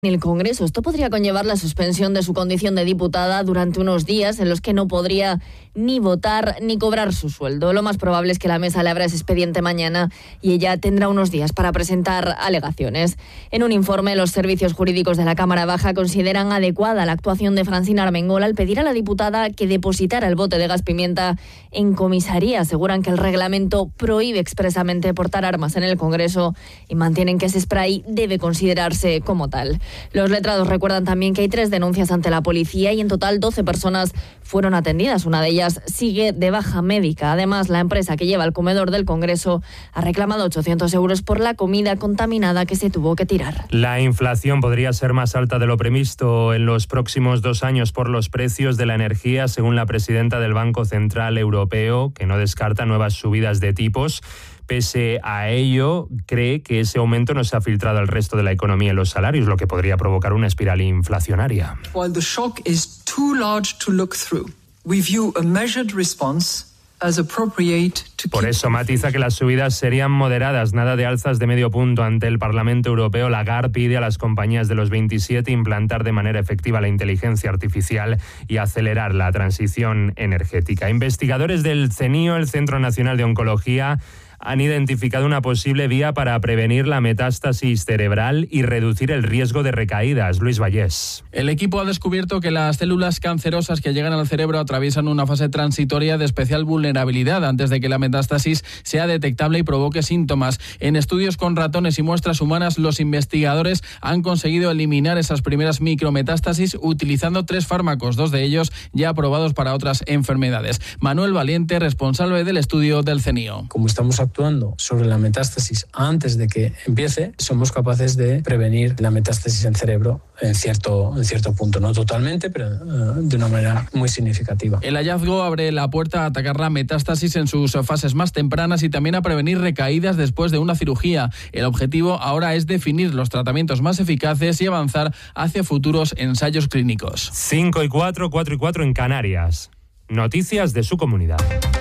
en el Congreso. Esto podría conllevar la suspensión de su condición de diputada durante unos días en los que no podría ni votar ni cobrar su sueldo. Lo más probable es que la mesa le abra ese expediente mañana y ella tendrá unos días para presentar alegaciones. En un informe, los servicios jurídicos de la Cámara Baja consideran adecuada la actuación de Francina Armengol al pedir a la diputada que depositara el bote de gas pimienta en comisaría. Aseguran que el reglamento prohíbe expresamente portar armas en el Congreso y mantienen que ese spray debe considerarse como tal. Los letrados recuerdan también que hay 3 denuncias ante la policía y en total 12 personas fueron atendidas. Una de ellas sigue de baja médica. Además, la empresa que lleva el comedor del Congreso ha reclamado 800 euros por la comida contaminada que se tuvo que tirar. La inflación podría ser más alta de lo previsto en los próximos 2 años por los precios de la energía, según la presidenta del Banco Central Europeo, que no descarta nuevas subidas de tipos. Pese a ello, cree que ese aumento no se ha filtrado al resto de la economía y los salarios, lo que podría provocar una espiral inflacionaria. While the shock is too large to look through, we view a measured response as appropriate to Por eso matiza que las subidas serían moderadas, nada de alzas de medio punto. Ante el Parlamento Europeo, Lagarde pide a las compañías de los 27 implantar de manera efectiva la inteligencia artificial y acelerar la transición energética. Investigadores del CNIO, el Centro Nacional de Oncología, han identificado una posible vía para prevenir la metástasis cerebral y reducir el riesgo de recaídas. Luis Vallés. El equipo ha descubierto que las células cancerosas que llegan al cerebro atraviesan una fase transitoria de especial vulnerabilidad antes de que la metástasis sea detectable y provoque síntomas. En estudios con ratones y muestras humanas, los investigadores han conseguido eliminar esas primeras micrometástasis utilizando 3 fármacos, 2 de ellos ya aprobados para otras enfermedades. Manuel Valiente, responsable del estudio del CNIO. Como estamos actuando sobre la metástasis antes de que empiece, somos capaces de prevenir la metástasis en cerebro en cierto punto, no totalmente, pero de una manera muy significativa. El hallazgo abre la puerta a atacar la metástasis en sus fases más tempranas y también a prevenir recaídas después de una cirugía. El objetivo ahora es definir los tratamientos más eficaces y avanzar hacia futuros ensayos clínicos. 5 y 4, 4 y 4 en Canarias. Noticias de su comunidad.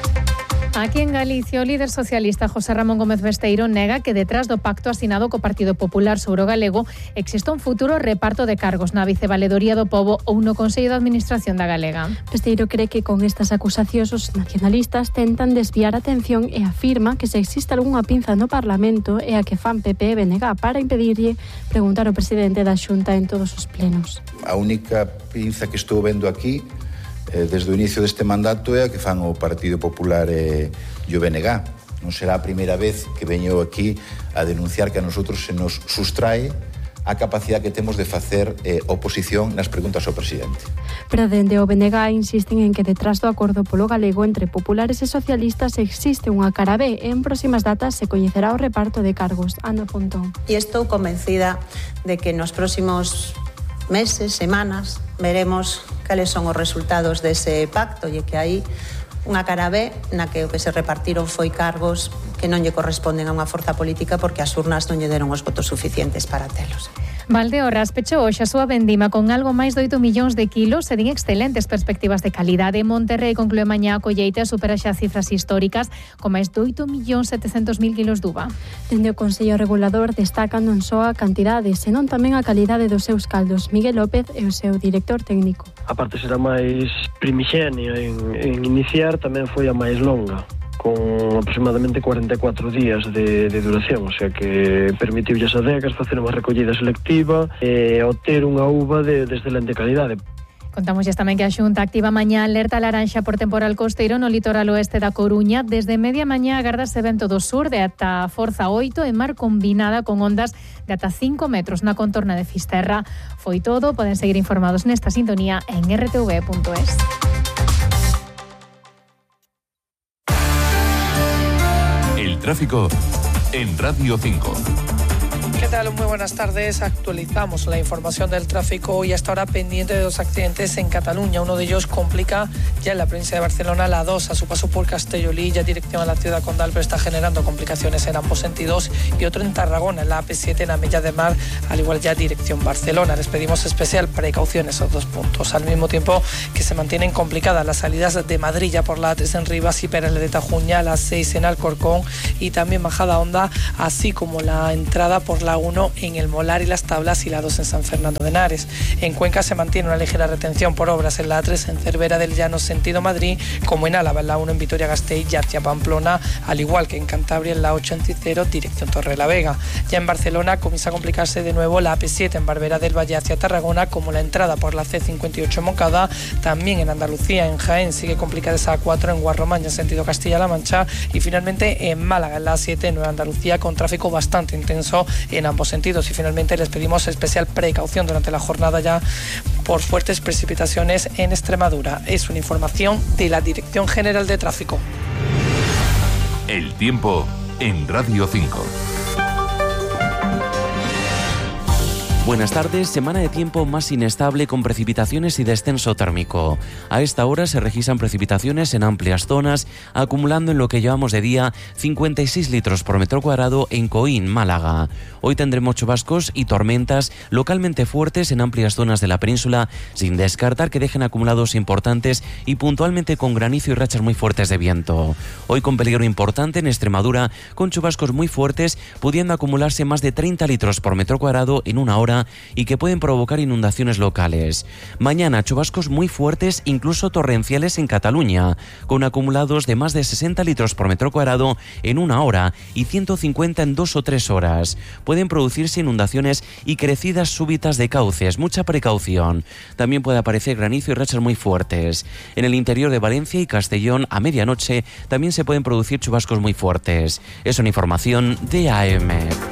Aquí en Galicia, o líder socialista José Ramón Gómez Besteiro nega que detrás do pacto asinado co Partido Popular sobre o galego existe un futuro reparto de cargos na Vicevaledoría do Pobo ou no Consello de Administración da Galega. Besteiro cree que con estas acusacións os nacionalistas tentan desviar a atención e afirma que se existe algunha pinza no Parlamento e a que fan PP e BNG para impedirlle preguntar ao presidente da Xunta en todos os plenos. A única pinza que estou vendo aquí desde o inicio deste mandato é a que fan o Partido Popular e o BNG. Non será a primeira vez que veño aquí a denunciar que a nosotros se nos sustrae a capacidade que temos de facer oposición nas preguntas ao presidente. Pero dende o BNG insisten en que detrás do acordo polo galego entre populares e socialistas existe unha cara B e en próximas datas se coñecerá o reparto de cargos. Ana Pontón. E estou convencida de que nos próximos meses, semanas, veremos cales son os resultados dese pacto e que hai unha cara B na que o que se repartiron foi cargos que non lle corresponden a unha forza política porque as urnas non lle deron os votos suficientes para telos. Valdeorras pechou hoxe a súa vendima con algo máis de 8 millóns de kilos e din excelentes perspectivas de calidade. Monterrey conclúe mañá a colleita e supera xa cifras históricas con máis de 8.700.000 kilos de uva. Dende o Consello Regulador destacan non só a cantidade, senón tamén a calidade dos seus caldos. Miguel López é o seu director técnico. A parte será máis primixenia en iniciar, tamén foi a máis longa, con aproximadamente 44 días de duración, o sea que permitiulle as adegas facer unha recollida selectiva e obter unha uva de excelente calidade. Contamos tamén que a Xunta activa mañá alerta laranxa por temporal costeiro no litoral oeste da Coruña. Desde media mañá agárdase vento do sur de ata forza 8 e mar combinada con ondas de ata 5 metros na contorna de Fisterra. Foi todo, poden seguir informados nesta sintonía en rtv.es. Tráfico en Radio 5. ¿Qué tal? Muy buenas tardes. Actualizamos la información del tráfico y hasta ahora pendiente de 2 accidentes en Cataluña. Uno de ellos complica ya en la provincia de Barcelona la 2 a su paso por Castellolí, ya dirección a la ciudad condal, pero está generando complicaciones en ambos sentidos. Y otro en Tarragona, en la AP7 en Amella de Mar, al igual ya dirección Barcelona. Les pedimos especial precaución en esos 2 puntos. Al mismo tiempo que se mantienen complicadas las salidas de Madrid ya por la A3 en Rivas y Pérez de Tajuña, la 6 en Alcorcón y también bajada Honda, así como la entrada por la la 1 en El Molar y Las Tablas y la 2 en San Fernando de Henares. En Cuenca se mantiene una ligera retención por obras en la A3 en Cervera del Llano sentido Madrid, como en Álava en la 1 en Vitoria-Gasteiz y hacia Pamplona, al igual que en Cantabria en la 8 en Cicero dirección Torrelavega. Ya en Barcelona comienza a complicarse de nuevo la AP7 en Barberá del Valle hacia Tarragona, como la entrada por la C58 en Moncada. También en Andalucía, en Jaén, sigue complicada esa A4 en Guarromaña en sentido Castilla-La Mancha, y finalmente en Málaga en la A7 en Nueva Andalucía, con tráfico bastante intenso en ambos sentidos. Y finalmente les pedimos especial precaución durante la jornada ya por fuertes precipitaciones en Extremadura. Es una información de la Dirección General de Tráfico. El tiempo en Radio 5. Buenas tardes, semana de tiempo más inestable con precipitaciones y descenso térmico. A esta hora se registran precipitaciones en amplias zonas, acumulando en lo que llevamos de día 56 litros por metro cuadrado en Coín, Málaga. Hoy tendremos chubascos y tormentas localmente fuertes en amplias zonas de la península, sin descartar que dejen acumulados importantes y puntualmente con granizo y rachas muy fuertes de viento. Hoy con peligro importante en Extremadura, con chubascos muy fuertes, pudiendo acumularse más de 30 litros por metro cuadrado en una hora y que pueden provocar inundaciones locales. Mañana chubascos muy fuertes, incluso torrenciales en Cataluña, con acumulados de más de 60 litros por metro cuadrado en una hora y 150 en 2 o 3 horas. Pueden producirse inundaciones y crecidas súbitas de cauces, mucha precaución. También puede aparecer granizo y rachas muy fuertes. En el interior de Valencia y Castellón a medianoche también se pueden producir chubascos muy fuertes. Es una información de AM.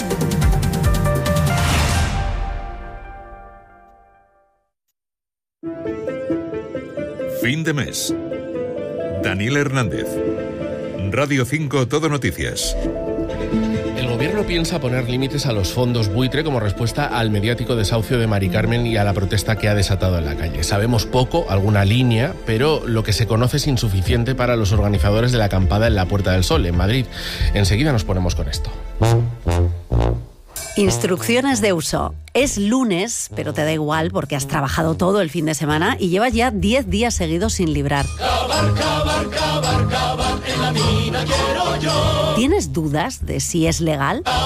Fin de mes. Daniel Hernández. Radio 5 Todo Noticias. El gobierno piensa poner límites a los fondos buitre como respuesta al mediático desahucio de Mari Carmen y a la protesta que ha desatado en la calle. Sabemos poco, alguna línea, pero lo que se conoce es insuficiente para los organizadores de la acampada en la Puerta del Sol, en Madrid. Enseguida nos ponemos con esto. Instrucciones de uso. Es lunes, pero te da igual porque has trabajado todo el fin de semana y llevas ya 10 días seguidos sin librar. En la mina quiero yo. ¿Tienes dudas de si es legal? No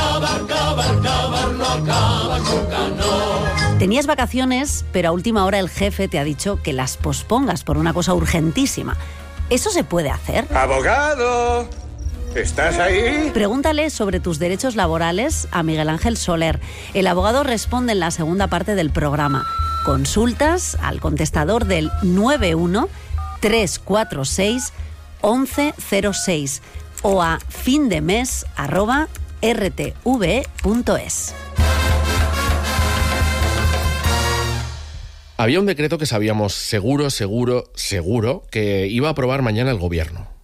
acaba nunca, no. Tenías vacaciones, pero a última hora el jefe te ha dicho que las pospongas por una cosa urgentísima. ¿Eso se puede hacer? ¡Abogado! ¿Estás ahí? Pregúntale sobre tus derechos laborales a Miguel Ángel Soler. El abogado responde en la segunda parte del programa. Consultas al contestador del 91-346-1106 o a findemes@rtv.es. Había un decreto que sabíamos seguro que iba a aprobar mañana el gobierno.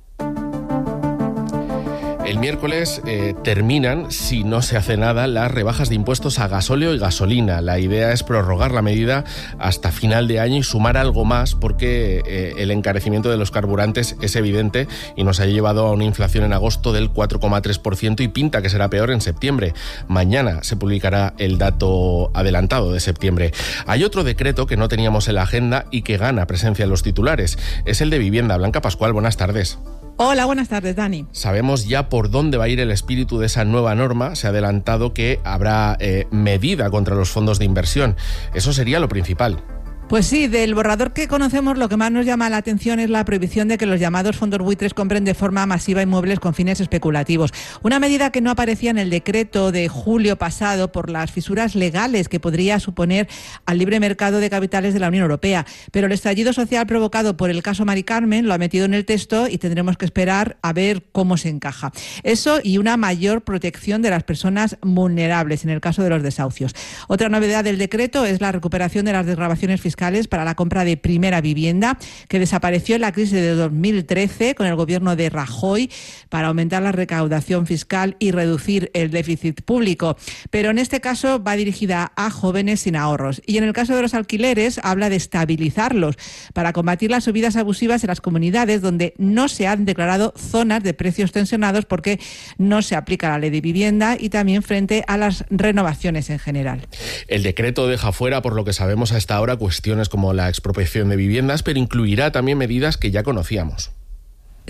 El miércoles terminan, si no se hace nada, las rebajas de impuestos a gasóleo y gasolina. La idea es prorrogar la medida hasta final de año y sumar algo más porque el encarecimiento de los carburantes es evidente y nos ha llevado a una inflación en agosto del 4,3% y pinta que será peor en septiembre. Mañana se publicará el dato adelantado de septiembre. Hay otro decreto que no teníamos en la agenda y que gana presencia en los titulares. Es el de vivienda. Blanca Pascual, buenas tardes. Hola, buenas tardes, Dani. Sabemos ya por dónde va a ir el espíritu de esa nueva norma. Se ha adelantado que habrá medida contra los fondos de inversión. Eso sería lo principal. Pues sí, del borrador que conocemos lo que más nos llama la atención es la prohibición de que los llamados fondos buitres compren de forma masiva inmuebles con fines especulativos. Una medida que no aparecía en el decreto de julio pasado por las fisuras legales que podría suponer al libre mercado de capitales de la Unión Europea. Pero el estallido social provocado por el caso Mari Carmen lo ha metido en el texto y tendremos que esperar a ver cómo se encaja. Eso y una mayor protección de las personas vulnerables en el caso de los desahucios. Otra novedad del decreto es la recuperación de las desgravaciones fiscales para la compra de primera vivienda, que desapareció en la crisis de 2013 con el gobierno de Rajoy para aumentar la recaudación fiscal y reducir el déficit público. Pero en este caso va dirigida a jóvenes sin ahorros. Y en el caso de los alquileres habla de estabilizarlos para combatir las subidas abusivas en las comunidades donde no se han declarado zonas de precios tensionados porque no se aplica la ley de vivienda y también frente a las renovaciones en general. El decreto deja fuera, por lo que sabemos hasta ahora, cuestiones como la expropiación de viviendas, pero incluirá también medidas que ya conocíamos.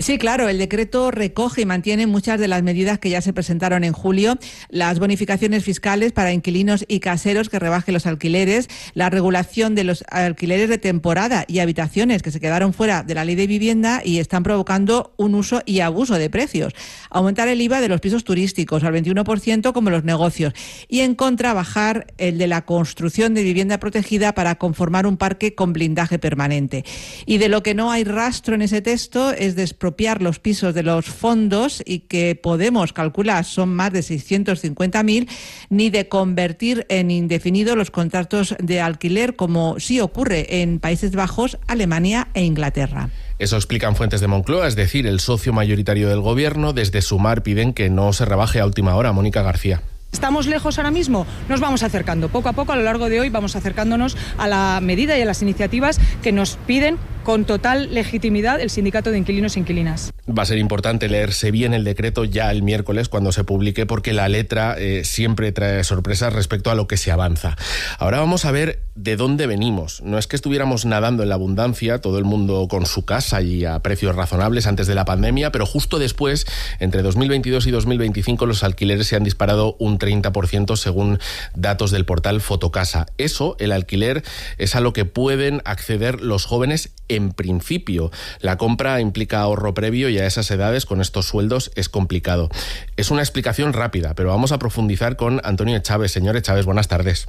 Sí, claro, el decreto recoge y mantiene muchas de las medidas que ya se presentaron en julio, las bonificaciones fiscales para inquilinos y caseros que rebajen los alquileres, la regulación de los alquileres de temporada y habitaciones que se quedaron fuera de la ley de vivienda y están provocando un uso y abuso de precios, aumentar el IVA de los pisos turísticos al 21% como los negocios y en contra bajar el de la construcción de vivienda protegida para conformar un parque con blindaje permanente. Y de lo que no hay rastro en ese texto es de expropiar los pisos de los fondos y que Podemos calcula son más de 650.000, ni de convertir en indefinido los contratos de alquiler como sí ocurre en Países Bajos, Alemania e Inglaterra. Eso explican fuentes de Moncloa, es decir, el socio mayoritario del gobierno. Desde Sumar piden que no se rebaje a última hora. Mónica García. ¿Estamos lejos ahora mismo? Nos vamos acercando. Poco a poco, a lo largo de hoy, vamos acercándonos a la medida y a las iniciativas que nos piden con total legitimidad el Sindicato de Inquilinos e Inquilinas. Va a ser importante leerse bien el decreto ya el miércoles cuando se publique, porque la letra siempre trae sorpresas respecto a lo que se avanza. Ahora vamos a ver de dónde venimos. No es que estuviéramos nadando en la abundancia, todo el mundo con su casa y a precios razonables antes de la pandemia, pero justo después, entre 2022 y 2025, los alquileres se han disparado un 30% según datos del portal Fotocasa. Eso, el alquiler, es a lo que pueden acceder los jóvenes en principio. La compra implica ahorro previo y a esas edades, con estos sueldos, es complicado. Es una explicación rápida, pero vamos a profundizar con Antonio Chávez. Señor Chávez, buenas tardes.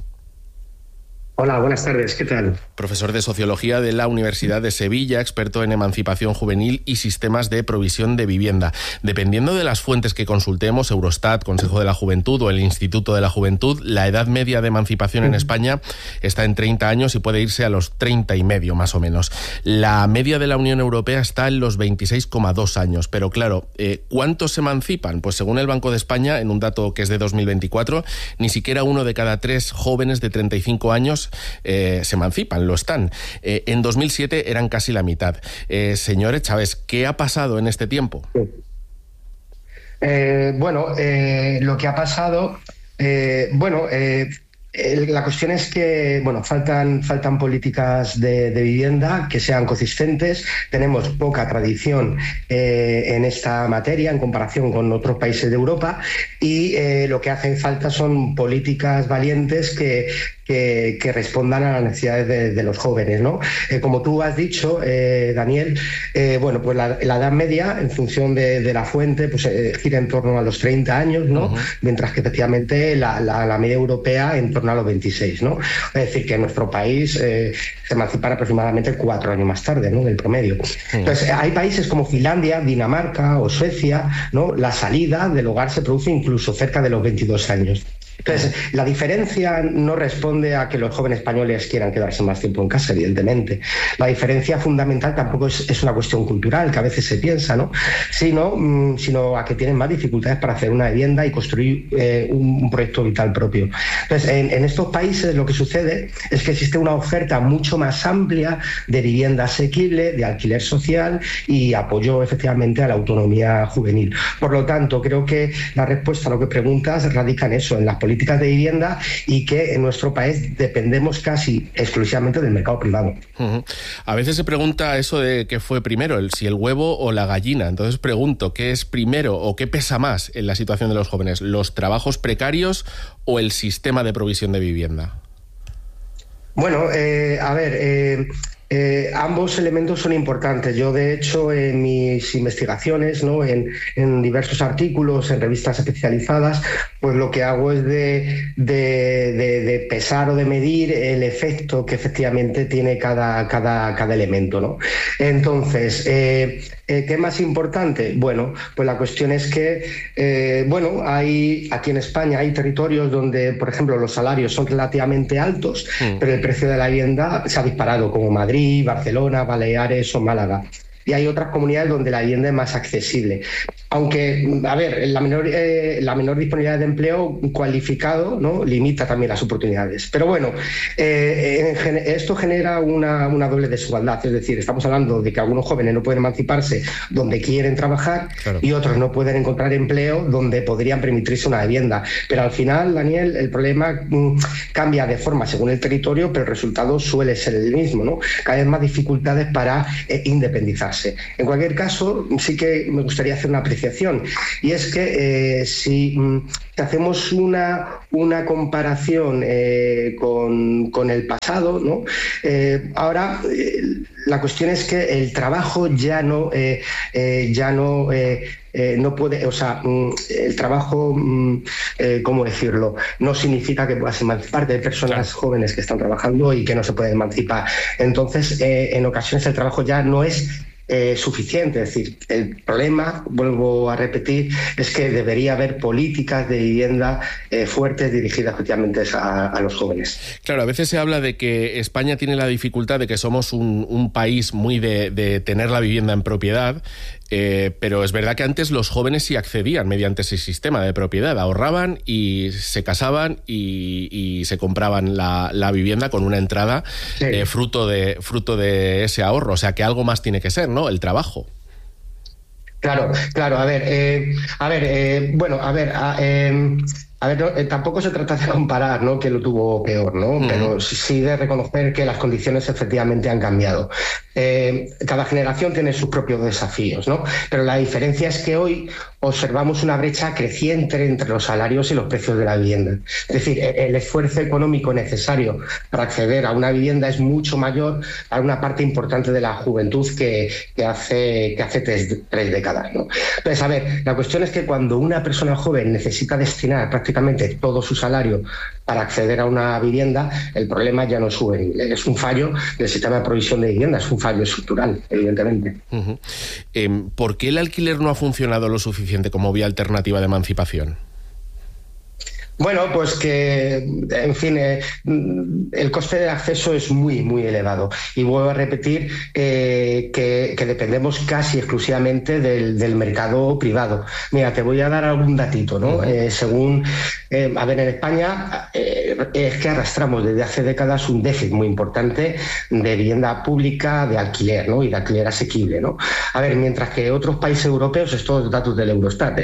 Hola, buenas tardes, ¿qué tal? Profesor de Sociología de la Universidad de Sevilla, experto en emancipación juvenil y sistemas de provisión de vivienda. Dependiendo de las fuentes que consultemos, Eurostat, Consejo de la Juventud o el Instituto de la Juventud, la edad media de emancipación en España está en 30 años y puede irse a los 30 y medio, más o menos. La media de la Unión Europea está en los 26,2 años. Pero claro, ¿cuántos se emancipan? Pues según el Banco de España, en un dato que es de 2024, ni siquiera 1 de cada 3 jóvenes de 35 años se emancipan, lo están. En 2007 eran casi la mitad. Señor Chávez, ¿qué ha pasado en este tiempo? Lo que ha pasado, la cuestión es que faltan políticas de vivienda que sean consistentes. Tenemos poca tradición en esta materia en comparación con otros países de Europa y lo que hacen falta son políticas valientes que respondan a las necesidades de los jóvenes, ¿no? Como tú has dicho, Daniel, pues la edad media, en función de la fuente, pues gira en torno a los 30 años, ¿no? Uh-huh. Mientras que efectivamente la media europea en torno a los 26, ¿no? Es decir, que en nuestro país se emancipará aproximadamente 4 años más tarde, ¿no? Del promedio. Uh-huh. Entonces, hay países como Finlandia, Dinamarca o Suecia, ¿no? La salida del hogar se produce incluso cerca de los 22 años. Entonces, la diferencia no responde a que los jóvenes españoles quieran quedarse más tiempo en casa, evidentemente. La diferencia fundamental tampoco es una cuestión cultural, que a veces se piensa, ¿no? Sino a que tienen más dificultades para hacer una vivienda y construir un proyecto vital propio. Entonces, en estos países lo que sucede es que existe una oferta mucho más amplia de vivienda asequible, de alquiler social y apoyo efectivamente a la autonomía juvenil. Por lo tanto, creo que la respuesta a lo que preguntas radica en eso, en las políticas de vivienda, y que en nuestro país dependemos casi exclusivamente del mercado privado. Uh-huh. A veces se pregunta eso de qué fue primero, si el huevo o la gallina. Entonces pregunto, ¿qué es primero o qué pesa más en la situación de los jóvenes? ¿Los trabajos precarios o el sistema de provisión de vivienda? Ambos elementos son importantes. Yo, de hecho, en mis investigaciones, ¿no? en diversos artículos, en revistas especializadas, pues lo que hago es de pesar o de medir el efecto que efectivamente tiene cada elemento, ¿no? Entonces, ¿qué es más importante? Bueno, pues la cuestión es que, aquí en España hay territorios donde, por ejemplo, los salarios son relativamente altos, pero el precio de la vivienda se ha disparado, como Madrid, Barcelona, Baleares o Málaga. Y hay otras comunidades donde la vivienda es más accesible. Aunque, la menor disponibilidad de empleo cualificado, ¿no? Limita también las oportunidades. Pero bueno, esto genera una doble desigualdad. Es decir, estamos hablando de que algunos jóvenes no pueden emanciparse donde quieren trabajar, claro, y otros no pueden encontrar empleo donde podrían permitirse una vivienda. Pero al final, Daniel, el problema cambia de forma según el territorio, pero el resultado suele ser el mismo, ¿no? Cada vez más dificultades para independizarse. mejorarse. En cualquier caso, sí que me gustaría hacer una apreciación, y es que si hacemos una comparación con el pasado, ¿no? Ahora la cuestión es que el trabajo no puede, o sea, el trabajo, ¿cómo decirlo? No significa que puedas emanciparte. Hay personas jóvenes que están trabajando y que no se pueden emancipar. Entonces, en ocasiones el trabajo ya no es suficiente. Es decir, el problema, vuelvo a repetir, es que debería haber políticas de vivienda fuertes dirigidas efectivamente a los jóvenes. Claro, a veces se habla de que España tiene la dificultad de que somos un país muy de tener la vivienda en propiedad, pero es verdad que antes los jóvenes sí accedían mediante ese sistema de propiedad, ahorraban y se casaban y se compraban la vivienda con una entrada fruto de ese ahorro. O sea, que algo más tiene que ser, ¿no? El trabajo. Claro. Tampoco se trata de comparar, ¿no?, que lo tuvo peor, ¿no? Pero sí de reconocer que las condiciones efectivamente han cambiado. Cada generación tiene sus propios desafíos, ¿no? Pero la diferencia es que hoy observamos una brecha creciente entre los salarios y los precios de la vivienda. Es decir, el esfuerzo económico necesario para acceder a una vivienda es mucho mayor a una parte importante de la juventud que hace 3 décadas, ¿no? Entonces, a ver, la cuestión es que cuando una persona joven necesita destinar prácticamente todo su salario para acceder a una vivienda, el problema ya no es juvenil. Es un fallo del sistema de provisión de vivienda, es un fallo estructural, evidentemente. ¿Por qué el alquiler no ha funcionado lo suficiente como vía alternativa de emancipación? Bueno, pues que, en fin, el coste de acceso es muy, muy elevado. Y vuelvo a repetir que dependemos casi exclusivamente del mercado privado. Mira, te voy a dar algún datito, ¿no? En España es que arrastramos desde hace décadas un déficit muy importante de vivienda pública de alquiler, ¿no? Y de alquiler asequible, ¿no? A ver, mientras que otros países europeos, estos datos del Eurostat,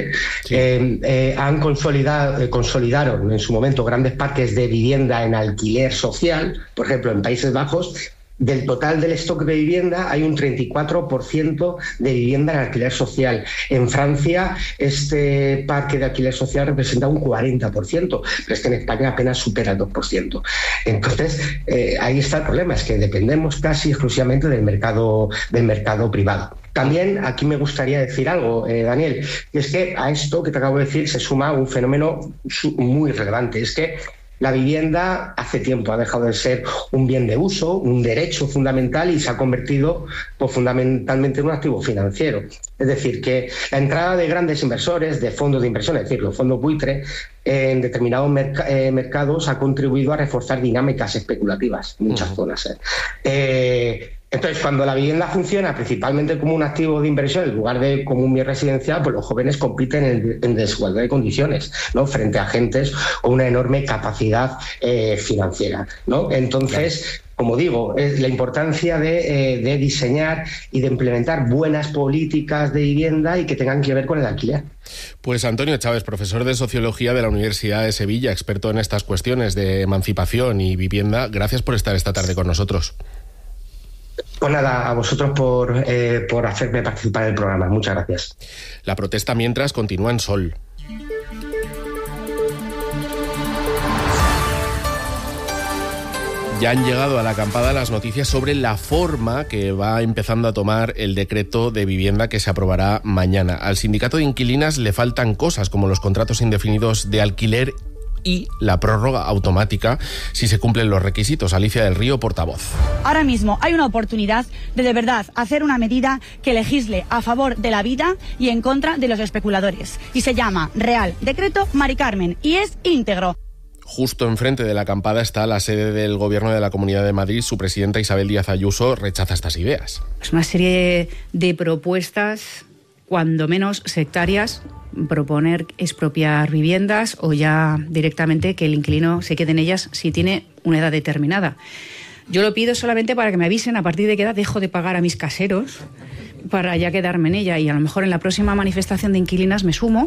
han consolidaron en su momento grandes parques de vivienda en alquiler social. Por ejemplo, en Países Bajos, del total del stock de vivienda hay un 34% de vivienda en alquiler social. En Francia, este parque de alquiler social representa un 40%, pero es que en España apenas supera el 2%. Entonces, ahí está el problema, es que dependemos casi exclusivamente del mercado privado. También aquí me gustaría decir algo, Daniel, y es que a esto que te acabo de decir se suma un fenómeno muy relevante. Es que la vivienda hace tiempo ha dejado de ser un bien de uso, un derecho fundamental, y se ha convertido fundamentalmente en un activo financiero. Es decir, que la entrada de grandes inversores, de fondos de inversión, es decir, los fondos buitre, en determinados mercados ha contribuido a reforzar dinámicas especulativas en muchas zonas. Entonces, cuando la vivienda funciona principalmente como un activo de inversión en lugar de como un bien residencial, pues los jóvenes compiten en desigualdad de condiciones, ¿no?, frente a agentes con una enorme capacidad financiera, ¿no? Entonces, como digo, es la importancia de diseñar y de implementar buenas políticas de vivienda y que tengan que ver con el alquiler. Pues Antonio Chávez, profesor de Sociología de la Universidad de Sevilla, experto en estas cuestiones de emancipación y vivienda, gracias por estar esta tarde con nosotros. Pues nada, a vosotros por hacerme participar del programa. Muchas gracias. La protesta mientras continúa en Sol. Ya han llegado a la acampada las noticias sobre la forma que va empezando a tomar el decreto de vivienda que se aprobará mañana. Al sindicato de inquilinas le faltan cosas como los contratos indefinidos de alquiler y la prórroga automática si se cumplen los requisitos. Alicia del Río, portavoz. Ahora mismo hay una oportunidad de verdad hacer una medida que legisle a favor de la vida y en contra de los especuladores. Y se llama Real Decreto Mari Carmen y es íntegro. Justo enfrente de la acampada está la sede del Gobierno de la Comunidad de Madrid. Su presidenta Isabel Díaz Ayuso rechaza estas ideas. Es una serie de propuestas, cuando menos sectarias, proponer expropiar viviendas o ya directamente que el inquilino se quede en ellas si tiene una edad determinada. Yo lo pido solamente para que me avisen a partir de qué edad dejo de pagar a mis caseros para ya quedarme en ella, y a lo mejor en la próxima manifestación de inquilinas me sumo.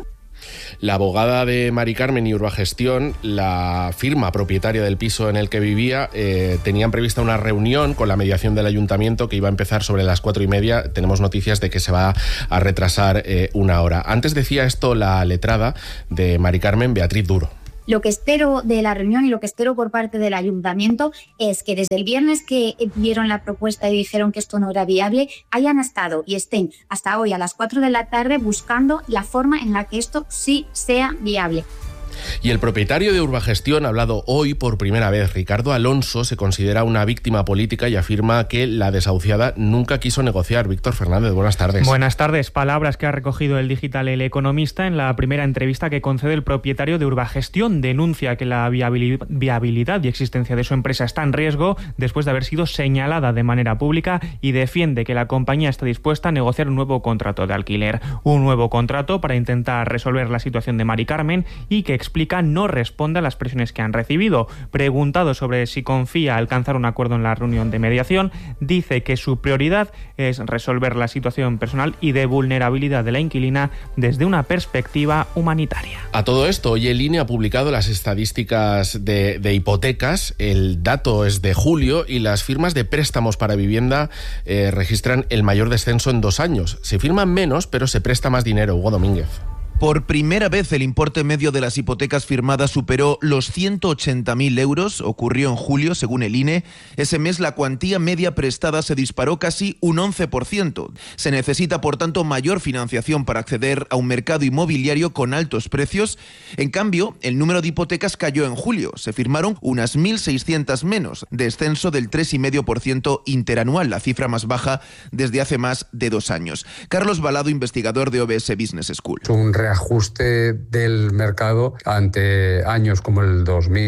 La abogada de Mari Carmen y Urbagestión, la firma propietaria del piso en el que vivía, tenían prevista una reunión con la mediación del ayuntamiento que iba a empezar sobre las 4:30. Tenemos noticias de que se va a retrasar una hora. Antes decía esto la letrada de Mari Carmen, Beatriz Duro. Lo que espero de la reunión y lo que espero por parte del ayuntamiento es que desde el viernes que vieron la propuesta y dijeron que esto no era viable, hayan estado y estén hasta hoy a las 4 de la tarde buscando la forma en la que esto sí sea viable. Y el propietario de Urbagestión ha hablado hoy por primera vez. Ricardo Alonso se considera una víctima política y afirma que la desahuciada nunca quiso negociar. Víctor Fernández, buenas tardes. Buenas tardes. Palabras que ha recogido el digital El Economista en la primera entrevista que concede el propietario de Urbagestión. Denuncia que la viabilidad y existencia de su empresa está en riesgo después de haber sido señalada de manera pública y defiende que la compañía está dispuesta a negociar un nuevo contrato de alquiler. Un nuevo contrato para intentar resolver la situación de Mari Carmen y que explica no responde a las presiones que han recibido. Preguntado sobre si confía alcanzar un acuerdo en la reunión de mediación, dice que su prioridad es resolver la situación personal y de vulnerabilidad de la inquilina desde una perspectiva humanitaria. A todo esto, hoy el INE ha publicado las estadísticas de hipotecas. El dato es de julio y las firmas de préstamos para vivienda registran el mayor descenso en 2 años. Se firman menos, pero se presta más dinero. Hugo Domínguez. Por primera vez el importe medio de las hipotecas firmadas superó los 180.000 euros. Ocurrió en julio, según el INE. Ese mes la cuantía media prestada se disparó casi un 11%. Se necesita, por tanto, mayor financiación para acceder a un mercado inmobiliario con altos precios. En cambio, el número de hipotecas cayó en julio. Se firmaron unas 1.600 menos, descenso del 3,5% interanual, la cifra más baja desde hace más de 2 años. Carlos Balado, investigador de OBS Business School. Un reajuste del mercado ante años como el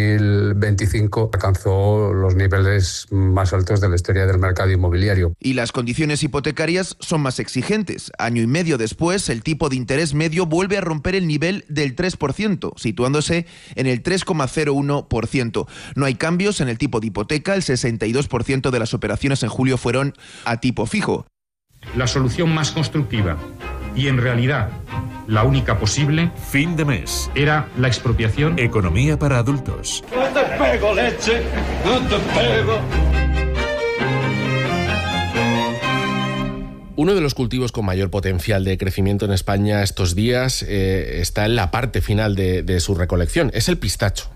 2025 alcanzó los niveles más altos de la historia del mercado inmobiliario. Y las condiciones hipotecarias son más exigentes. Año y medio después, el tipo de interés medio vuelve a romper el nivel del 3%, situándose en el 3,01%. No hay cambios en el tipo de hipoteca. El 62% de las operaciones en julio fueron a tipo fijo. La solución más constructiva y en realidad la única posible, fin de mes, era la expropiación. Economía para adultos. No te pego, leche, no te pego. Uno de los cultivos con mayor potencial de crecimiento en España estos días está en la parte final de su recolección. Es el pistacho.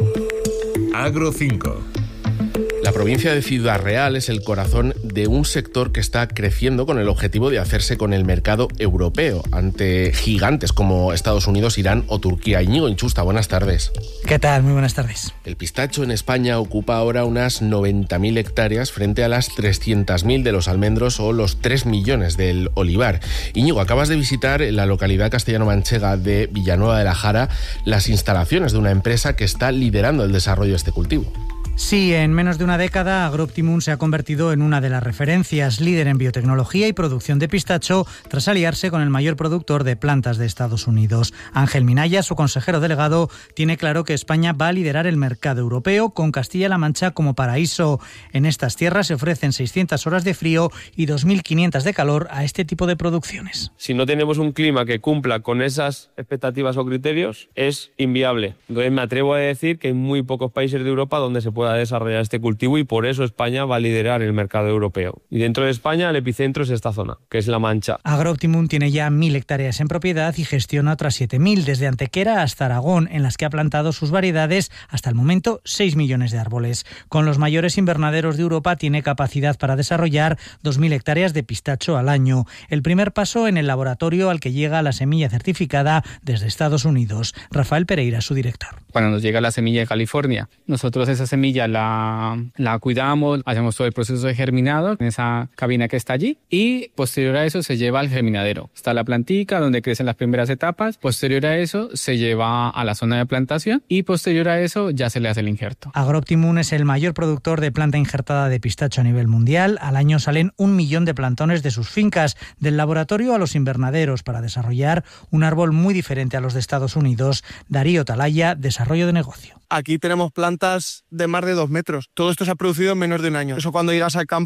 Agro 5. La provincia de Ciudad Real es el corazón de un sector que está creciendo con el objetivo de hacerse con el mercado europeo ante gigantes como Estados Unidos, Irán o Turquía. Íñigo Inchusta, buenas tardes. ¿Qué tal? Muy buenas tardes. El pistacho en España ocupa ahora unas 90.000 hectáreas frente a las 300.000 de los almendros o los 3 millones del olivar. Íñigo, acabas de visitar en la localidad castellano-manchega de Villanueva de la Jara las instalaciones de una empresa que está liderando el desarrollo de este cultivo. Sí, en menos de una década, Agroptimum se ha convertido en una de las referencias, líder en biotecnología y producción de pistacho, tras aliarse con el mayor productor de plantas de Estados Unidos. Ángel Minaya, su consejero delegado, tiene claro que España va a liderar el mercado europeo, con Castilla-La Mancha como paraíso. En estas tierras se ofrecen 600 horas de frío y 2.500 de calor a este tipo de producciones. Si no tenemos un clima que cumpla con esas expectativas o criterios, es inviable. Entonces me atrevo a decir que hay muy pocos países de Europa donde se pueda desarrollar este cultivo y por eso España va a liderar el mercado europeo. Y dentro de España el epicentro es esta zona, que es La Mancha. Agroptimum tiene ya 1.000 hectáreas en propiedad y gestiona otras 7.000, desde Antequera hasta Aragón, en las que ha plantado sus variedades, hasta el momento 6 millones de árboles. Con los mayores invernaderos de Europa tiene capacidad para desarrollar 2.000 hectáreas de pistacho al año. El primer paso en el laboratorio al que llega la semilla certificada desde Estados Unidos. Rafael Pereira, su director. Cuando nos llega la semilla de California, nosotros esa semilla la cuidamos, hacemos todo el proceso de germinado en esa cabina que está allí y posterior a eso se lleva al germinadero. Está la plantica donde crecen las primeras etapas, posterior a eso se lleva a la zona de plantación y posterior a eso ya se le hace el injerto. Agroptimum es el mayor productor de planta injertada de pistacho a nivel mundial. Al año salen 1 millón de plantones de sus fincas, del laboratorio a los invernaderos, para desarrollar un árbol muy diferente a los de Estados Unidos. Darío Talaya, desarrollo de negocio. Aquí tenemos plantas de más de 2 metros. Todo esto se ha producido en menos de un año. Eso cuando llegas al campo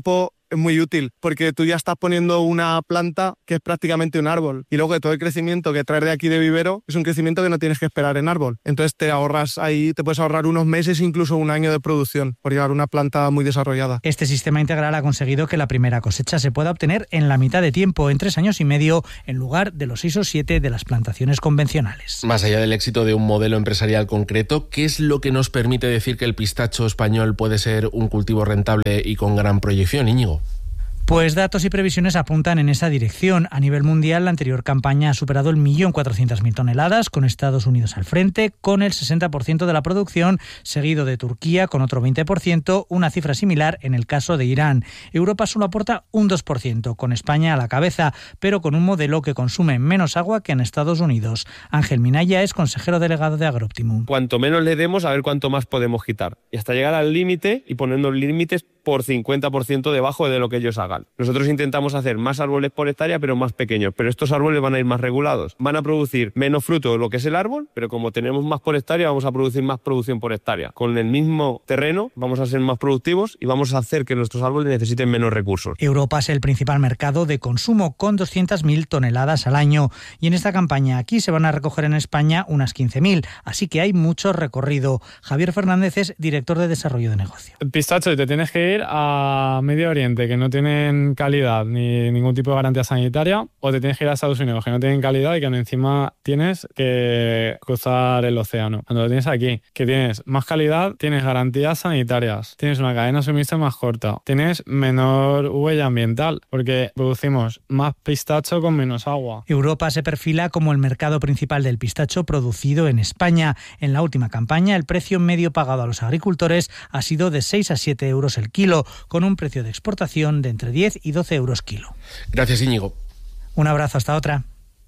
es muy útil, porque tú ya estás poniendo una planta que es prácticamente un árbol, y luego todo el crecimiento que traes de aquí de vivero es un crecimiento que no tienes que esperar en árbol. Entonces te puedes ahorrar unos meses, incluso un año de producción, por llevar una planta muy desarrollada. Este sistema integral ha conseguido que la primera cosecha se pueda obtener en la mitad de tiempo, en 3 años y medio, en lugar de los 6 o 7 de las plantaciones convencionales. Más allá del éxito de un modelo empresarial concreto, ¿qué es lo que nos permite decir que el pistacho español puede ser un cultivo rentable y con gran proyección, Íñigo? Pues datos y previsiones apuntan en esa dirección. A nivel mundial, la anterior campaña ha superado el 1.400.000 toneladas, con Estados Unidos al frente, con el 60% de la producción, seguido de Turquía con otro 20%, una cifra similar en el caso de Irán. Europa solo aporta un 2%, con España a la cabeza, pero con un modelo que consume menos agua que en Estados Unidos. Ángel Minaya es consejero delegado de Agroptimum. Cuanto menos le demos, a ver cuánto más podemos quitar. Y hasta llegar al límite y ponernos límites por 50% debajo de lo que ellos hagan. Nosotros intentamos hacer más árboles por hectárea, pero más pequeños. Pero estos árboles van a ir más regulados. Van a producir menos fruto de lo que es el árbol, pero como tenemos más por hectárea, vamos a producir más producción por hectárea. Con el mismo terreno vamos a ser más productivos y vamos a hacer que nuestros árboles necesiten menos recursos. Europa es el principal mercado de consumo, con 200.000 toneladas al año. Y en esta campaña aquí se van a recoger en España unas 15.000. Así que hay mucho recorrido. Javier Fernández es director de desarrollo de negocio. El pistacho, te tienes que ir a Medio Oriente, que no tienen calidad ni ningún tipo de garantía sanitaria, o te tienes que ir a Estados Unidos, que no tienen calidad y que encima tienes que cruzar el océano. Cuando lo tienes aquí, que tienes más calidad, tienes garantías sanitarias, tienes una cadena de suministro más corta, tienes menor huella ambiental, porque producimos más pistacho con menos agua. Europa se perfila como el mercado principal del pistacho producido en España. En la última campaña, el precio medio pagado a los agricultores ha sido de 6 a 7 euros el kilo, con un precio de exportación de entre 10 y 12 euros kilo. Gracias, Íñigo. Un abrazo, hasta otra.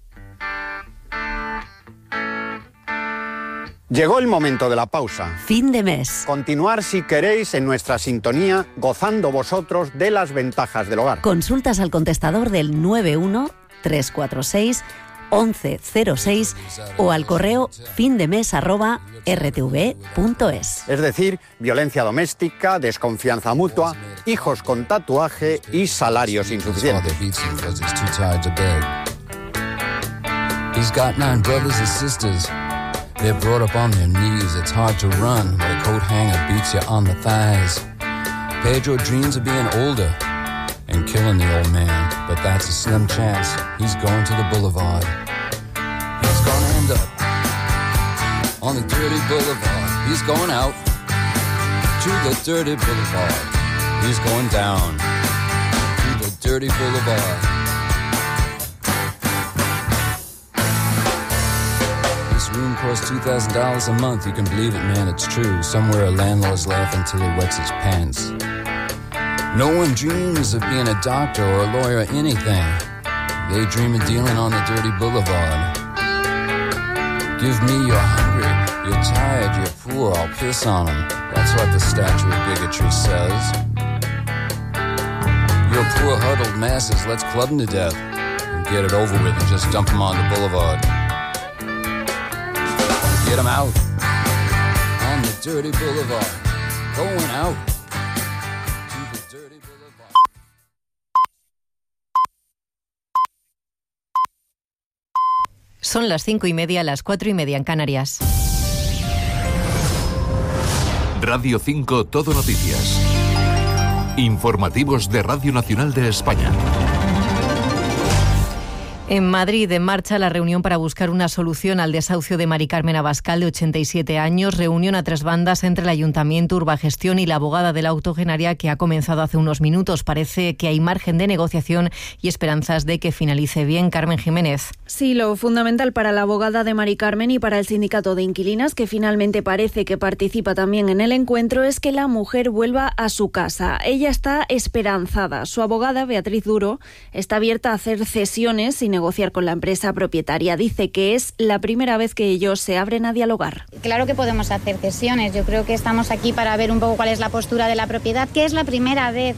Llegó el momento de la pausa. Fin de mes. Continuar, si queréis, en nuestra sintonía, gozando vosotros de las ventajas del hogar. Consultas al contestador del 91-346-1106 o al correo findemes@rtv.es. Es decir, violencia doméstica, desconfianza mutua, hijos con tatuaje y salarios insuficientes. They're brought up on their knees, it's hard to run when a coat hanger beats you on the thighs. Pedro dreams of being older and killing the old man, but that's a slim chance. He's going to the boulevard. He's gonna end up on the dirty boulevard. He's going out to the dirty boulevard. He's going down to the dirty boulevard. Room costs $2,000 a month. You can believe it, man, it's true. Somewhere a landlord's laughing till he wets his pants. No one dreams of being a doctor or a lawyer or anything. They dream of dealing on the dirty boulevard. Give me you're hungry, you're tired, you're poor, I'll piss on them. That's what the statue of bigotry says. You're poor huddled masses, let's club them to death and get it over with and just dump them on the boulevard. Get them out on the dirty boulevard. Going out to the dirty boulevard. Son las 5:30, las 4:30 en Canarias. Radio 5 Todo Noticias. Informativos de Radio Nacional de España. En Madrid, en marcha la reunión para buscar una solución al desahucio de Mari Carmen Abascal, de 87 años. Reunión a 3 bandas entre el Ayuntamiento, Urbagestión y la abogada de la octogenaria, que ha comenzado hace unos minutos. Parece que hay margen de negociación y esperanzas de que finalice bien. Carmen Jiménez. Sí, lo fundamental para la abogada de Mari Carmen y para el sindicato de inquilinas, que finalmente parece que participa también en el encuentro, es que la mujer vuelva a su casa. Ella está esperanzada. Su abogada, Beatriz Duro, está abierta a hacer cesiones y negociar con la empresa propietaria. Dice que es la primera vez que ellos se abren a dialogar. Claro que podemos hacer cesiones. Yo creo que estamos aquí para ver un poco cuál es la postura de la propiedad, que es la primera vez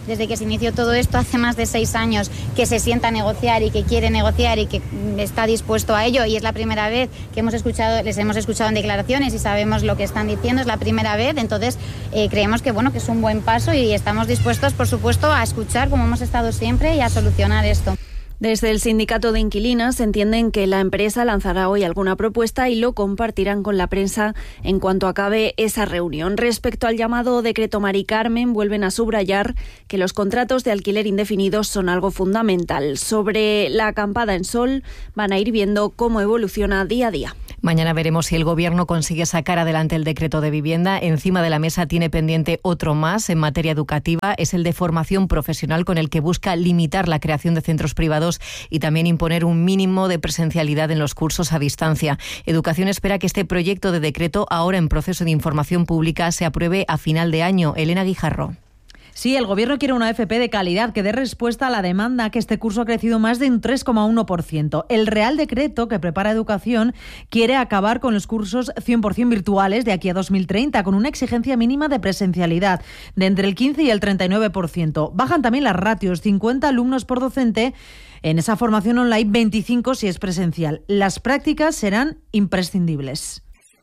desde que se inició todo esto hace más de 6 años, que se sienta a negociar y que quiere negociar y que está dispuesto a ello, y es la primera vez que les hemos escuchado en declaraciones y sabemos lo que están diciendo, es la primera vez. Entonces creemos que que es un buen paso y estamos dispuestos, por supuesto, a escuchar, como hemos estado siempre, y a solucionar esto. Desde el sindicato de inquilinas entienden que la empresa lanzará hoy alguna propuesta y lo compartirán con la prensa en cuanto acabe esa reunión. Respecto al llamado decreto Mari Carmen, vuelven a subrayar que los contratos de alquiler indefinidos son algo fundamental. Sobre la acampada en Sol, van a ir viendo cómo evoluciona día a día. Mañana veremos si el Gobierno consigue sacar adelante el decreto de vivienda. Encima de la mesa tiene pendiente otro más en materia educativa. Es el de formación profesional, con el que busca limitar la creación de centros privados y también imponer un mínimo de presencialidad en los cursos a distancia. Educación espera que este proyecto de decreto, ahora en proceso de información pública, se apruebe a final de año. Elena Guijarro. Sí, el Gobierno quiere una FP de calidad que dé respuesta a la demanda, que este curso ha crecido más de un 3,1%. El Real Decreto que prepara Educación quiere acabar con los cursos 100% virtuales de aquí a 2030, con una exigencia mínima de presencialidad de entre el 15 y el 39%. Bajan también las ratios, 50 alumnos por docente. En esa formación online, 25 si es presencial. Las prácticas serán imprescindibles.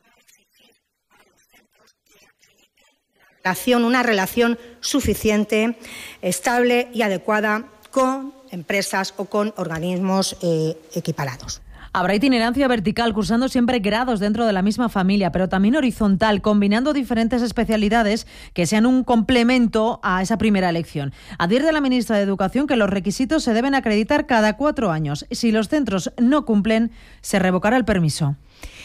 Una relación suficiente, estable y adecuada con empresas o con organismos equiparados. Habrá itinerancia vertical, cursando siempre grados dentro de la misma familia, pero también horizontal, combinando diferentes especialidades que sean un complemento a esa primera elección. Advierte la ministra de Educación que los requisitos se deben acreditar cada 4 años. Si los centros no cumplen, se revocará el permiso.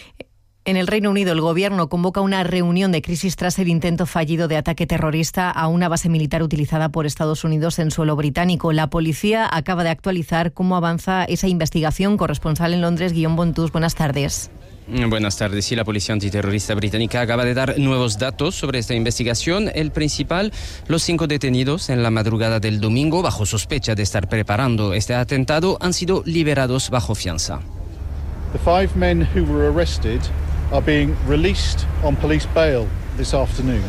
En el Reino Unido, el Gobierno convoca una reunión de crisis tras el intento fallido de ataque terrorista a una base militar utilizada por Estados Unidos en suelo británico. La policía acaba de actualizar cómo avanza esa investigación. Corresponsal en Londres, Guillaume Bontus, buenas tardes. Buenas tardes. Sí, la policía antiterrorista británica acaba de dar nuevos datos sobre esta investigación. El principal, los 5 detenidos en la madrugada del domingo, bajo sospecha de estar preparando este atentado, han sido liberados bajo fianza. The 5 men who were arrested are being released on police bail this afternoon.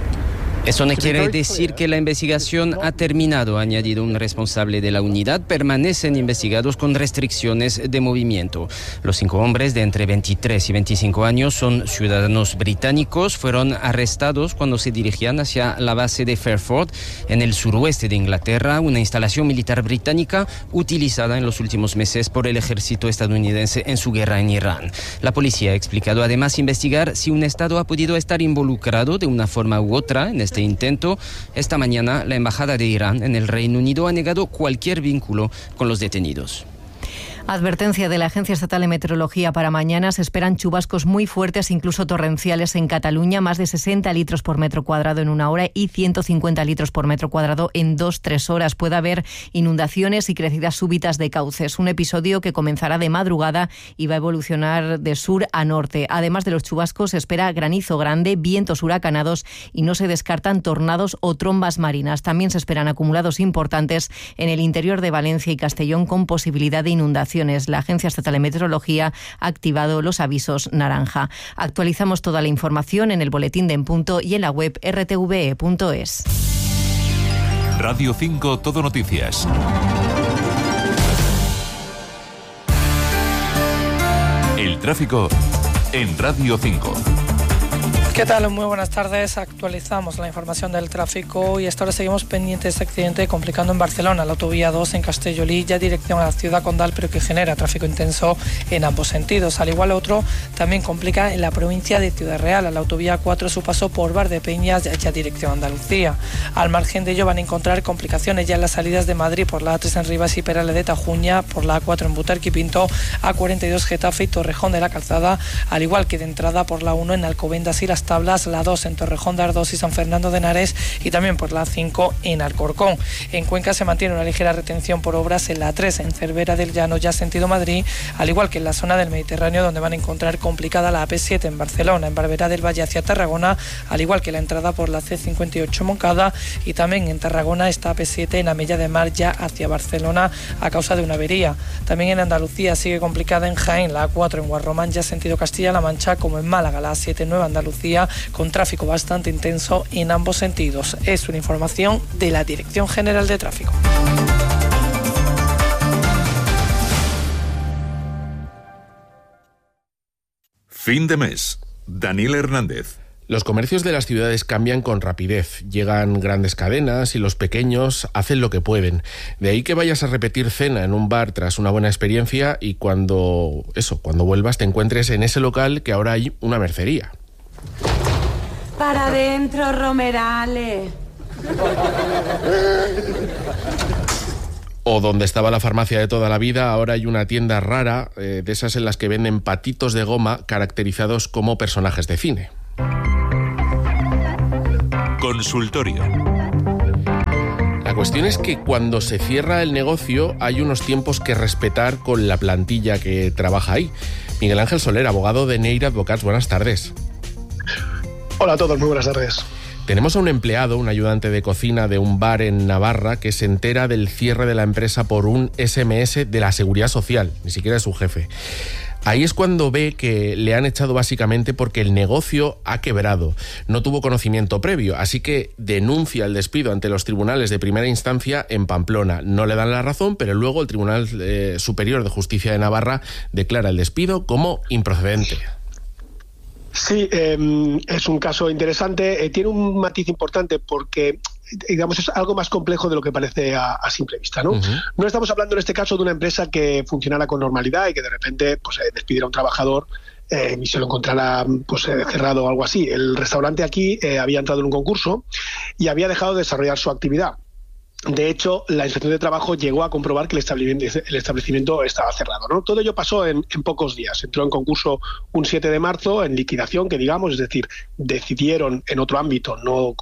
Eso no quiere decir que la investigación ha terminado, ha añadido un responsable de la unidad. Permanecen investigados con restricciones de movimiento. Los 5 hombres de entre 23 y 25 años son ciudadanos británicos. Fueron arrestados cuando se dirigían hacia la base de Fairford, en el suroeste de Inglaterra, una instalación militar británica utilizada en los últimos meses por el ejército estadounidense en su guerra en Irán. La policía ha explicado además investigar si un Estado ha podido estar involucrado de una forma u otra en este intento. Esta mañana, la Embajada de Irán en el Reino Unido ha negado cualquier vínculo con los detenidos. Advertencia de la Agencia Estatal de Meteorología para mañana. Se esperan chubascos muy fuertes, incluso torrenciales en Cataluña, más de 60 litros por metro cuadrado en 1 hora y 150 litros por metro cuadrado en 2-3 horas. Puede haber inundaciones y crecidas súbitas de cauces. Un episodio que comenzará de madrugada y va a evolucionar de sur a norte. Además de los chubascos, se espera granizo grande, vientos huracanados y no se descartan tornados o trombas marinas. También se esperan acumulados importantes en el interior de Valencia y Castellón, con posibilidad de inundación. La Agencia Estatal de Meteorología ha activado los avisos naranja. Actualizamos toda la información en el boletín de En Punto y en la web rtve.es. Radio 5 Todo Noticias. El tráfico en Radio 5. ¿Qué tal? Muy buenas tardes. Actualizamos la información del tráfico y hasta ahora seguimos pendientes de este accidente complicando en Barcelona, la autovía 2 en Castellolí, ya dirección a la ciudad condal, pero que genera tráfico intenso en ambos sentidos. Al igual otro también complica en la provincia de Ciudad Real, a la autovía 4 su paso por Valdepeñas, ya dirección a Andalucía. Al margen de ello van a encontrar complicaciones ya en las salidas de Madrid por la A3 en Rivas y Perales de Tajuña, por la A4 en Butarque y Pinto, A42 Getafe y Torrejón de la Calzada, al igual que de entrada por la 1 en Alcobendas y Las Tablas, la 2 en Torrejón de Ardoz y San Fernando de Henares y también por la 5 en Alcorcón. En Cuenca se mantiene una ligera retención por obras en la 3 en Cervera del Llano, ya sentido Madrid, al igual que en la zona del Mediterráneo, donde van a encontrar complicada la AP7 en Barcelona, en Barberá del Valle hacia Tarragona, al igual que la entrada por la C58 Moncada, y también en Tarragona esta AP7 en Amella de Mar ya hacia Barcelona a causa de una avería. También en Andalucía sigue complicada en Jaén, la A4 en Guarromán, ya sentido Castilla-La Mancha, como en Málaga, la A7 Nueva Andalucía día con tráfico bastante intenso en ambos sentidos. Es una información de la Dirección General de Tráfico. Fin de mes. Daniel Hernández. Los comercios de las ciudades cambian con rapidez. Llegan grandes cadenas y los pequeños hacen lo que pueden. De ahí que vayas a repetir cena en un bar tras una buena experiencia y cuando vuelvas te encuentres en ese local que ahora hay una mercería. Para adentro, Romerale. O donde estaba la farmacia de toda la vida, ahora hay una tienda rara, de esas en las que venden patitos de goma caracterizados como personajes de cine. Consultorio. La cuestión es que cuando se cierra el negocio hay unos tiempos que respetar con la plantilla que trabaja ahí. Miguel Ángel Soler, abogado de Neira Advocats, buenas tardes. Hola a todos, muy buenas tardes. Tenemos a un empleado, un ayudante de cocina de un bar en Navarra, que se entera del cierre de la empresa por un SMS de la Seguridad Social, ni siquiera es su jefe. Ahí es cuando ve que le han echado básicamente porque el negocio ha quebrado. No tuvo conocimiento previo, así que denuncia el despido ante los tribunales de primera instancia en Pamplona. No le dan la razón, pero luego el Tribunal Superior de Justicia de Navarra declara el despido como improcedente. Sí, es un caso interesante. Tiene un matiz importante porque, digamos, es algo más complejo de lo que parece a simple vista, ¿no? No estamos hablando en este caso de una empresa que funcionara con normalidad y que de repente pues, despidiera a un trabajador y se lo encontrara pues, cerrado o algo así. El restaurante aquí había entrado en un concurso y había dejado de desarrollar su actividad. De hecho, la Inspección de Trabajo llegó a comprobar que el establecimiento estaba cerrado, ¿no? Todo ello pasó en pocos días. Entró en concurso un 7 de marzo, en liquidación, que digamos, es decir, decidieron en otro ámbito, no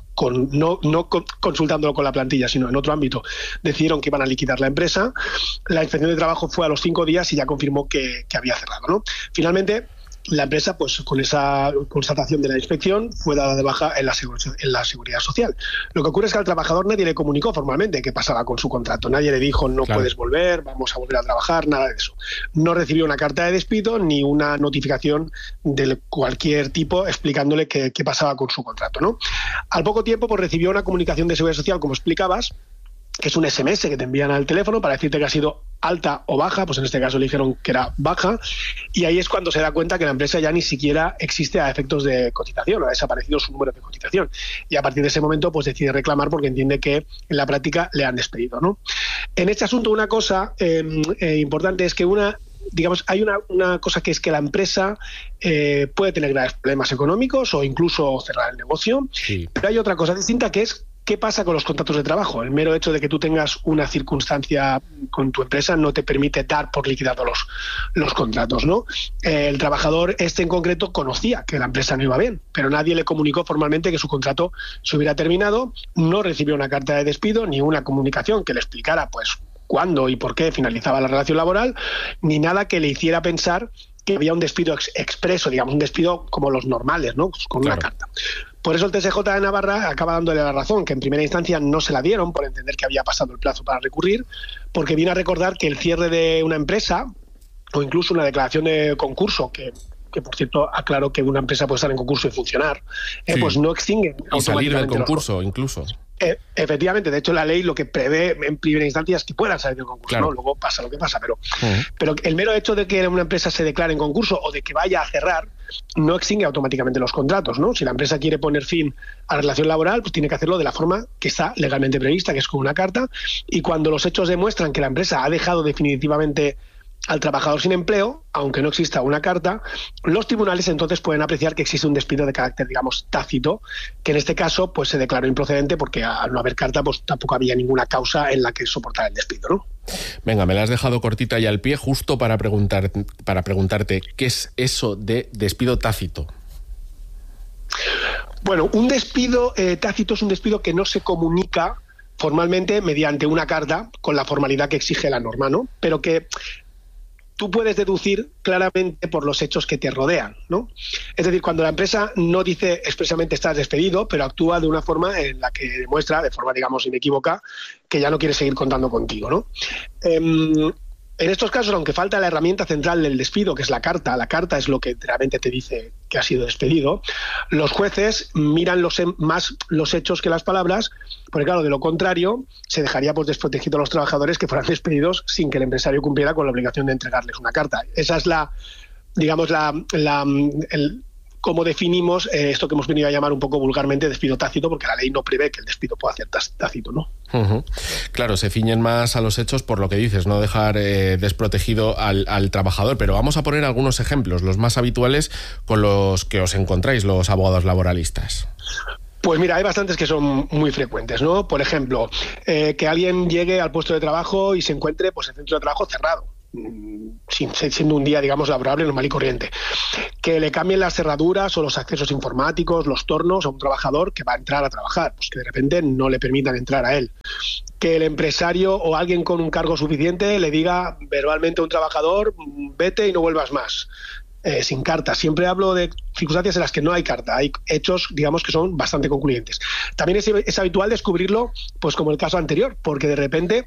consultándolo con la plantilla, sino en otro ámbito, decidieron que iban a liquidar la empresa. La Inspección de Trabajo fue a los 5 días y ya confirmó que había cerrado, ¿no? Finalmente, la empresa, pues con esa constatación de la inspección, fue dada de baja en la Seguridad Social. Lo que ocurre es que al trabajador nadie le comunicó formalmente qué pasaba con su contrato. Nadie le dijo, no puedes volver, vamos a volver a trabajar, nada de eso. No recibió una carta de despido ni una notificación de cualquier tipo explicándole qué pasaba con su contrato, ¿no? Al poco tiempo, pues recibió una comunicación de Seguridad Social, como explicabas, que es un SMS que te envían al teléfono para decirte que ha sido alta o baja, pues en este caso le dijeron que era baja, y ahí es cuando se da cuenta que la empresa ya ni siquiera existe a efectos de cotización, ha desaparecido su número de cotización, y a partir de ese momento pues decide reclamar porque entiende que en la práctica le han despedido, ¿no? En este asunto una cosa importante es que hay una cosa que es que la empresa puede tener graves problemas económicos o incluso cerrar el negocio, sí. Pero hay otra cosa distinta que es ¿qué pasa con los contratos de trabajo? El mero hecho de que tú tengas una circunstancia con tu empresa no te permite dar por liquidado los contratos, ¿no? El trabajador en concreto conocía que la empresa no iba bien, pero nadie le comunicó formalmente que su contrato se hubiera terminado, no recibió una carta de despido ni una comunicación que le explicara pues cuándo y por qué finalizaba la relación laboral, ni nada que le hiciera pensar que había un despido expreso, digamos, un despido como los normales, ¿no? Con una carta. Por eso el TSJ de Navarra acaba dándole la razón, que en primera instancia no se la dieron por entender que había pasado el plazo para recurrir, porque viene a recordar que el cierre de una empresa o incluso una declaración de concurso, que por cierto aclaro que una empresa puede estar en concurso y funcionar, pues no extingue y salir del concurso incluso. Efectivamente, de hecho la ley lo que prevé en primera instancia es que puedan salir del concurso, claro. ¿No? Luego pasa lo que pasa, pero el mero hecho de que una empresa se declare en concurso o de que vaya a cerrar no extingue automáticamente los contratos, ¿no? Si la empresa quiere poner fin a la relación laboral, pues tiene que hacerlo de la forma que está legalmente prevista, que es con una carta, y cuando los hechos demuestran que la empresa ha dejado definitivamente al trabajador sin empleo, aunque no exista una carta, los tribunales entonces pueden apreciar que existe un despido de carácter, digamos, tácito, que en este caso pues se declaró improcedente porque al no haber carta pues tampoco había ninguna causa en la que soportar el despido, ¿no? Venga, me la has dejado cortita y al pie justo para preguntarte ¿qué es eso de despido tácito? Bueno, un despido tácito es un despido que no se comunica formalmente mediante una carta con la formalidad que exige la norma, ¿no? Pero que tú puedes deducir claramente por los hechos que te rodean, ¿no? Es decir, cuando la empresa no dice expresamente estás despedido, pero actúa de una forma en la que demuestra, de forma digamos inequívoca, que ya no quiere seguir contando contigo, ¿no? En estos casos, aunque falta la herramienta central del despido, que es la carta es lo que realmente te dice que has sido despedido, los jueces miran más los hechos que las palabras, porque claro, de lo contrario, se dejaría pues desprotegido a los trabajadores que fueran despedidos sin que el empresario cumpliera con la obligación de entregarles una carta. Esa es cómo definimos esto que hemos venido a llamar un poco vulgarmente despido tácito, porque la ley no prevé que el despido pueda ser tácito, ¿no? Uh-huh. Claro, se ciñen más a los hechos por lo que dices, no dejar desprotegido al trabajador. Pero vamos a poner algunos ejemplos, los más habituales con los que os encontráis los abogados laboralistas. Pues mira, hay bastantes que son muy frecuentes, ¿no? Por ejemplo, que alguien llegue al puesto de trabajo y se encuentre pues el centro de trabajo cerrado, siendo un día, digamos, laborable, normal y corriente. Que le cambien las cerraduras o los accesos informáticos, los tornos a un trabajador que va a entrar a trabajar, pues que de repente no le permitan entrar a él. Que el empresario o alguien con un cargo suficiente le diga verbalmente a un trabajador, vete y no vuelvas más. Sin carta. Siempre hablo de circunstancias en las que no hay carta, hay hechos, digamos, que son bastante concluyentes. También es habitual descubrirlo, pues como el caso anterior, porque de repente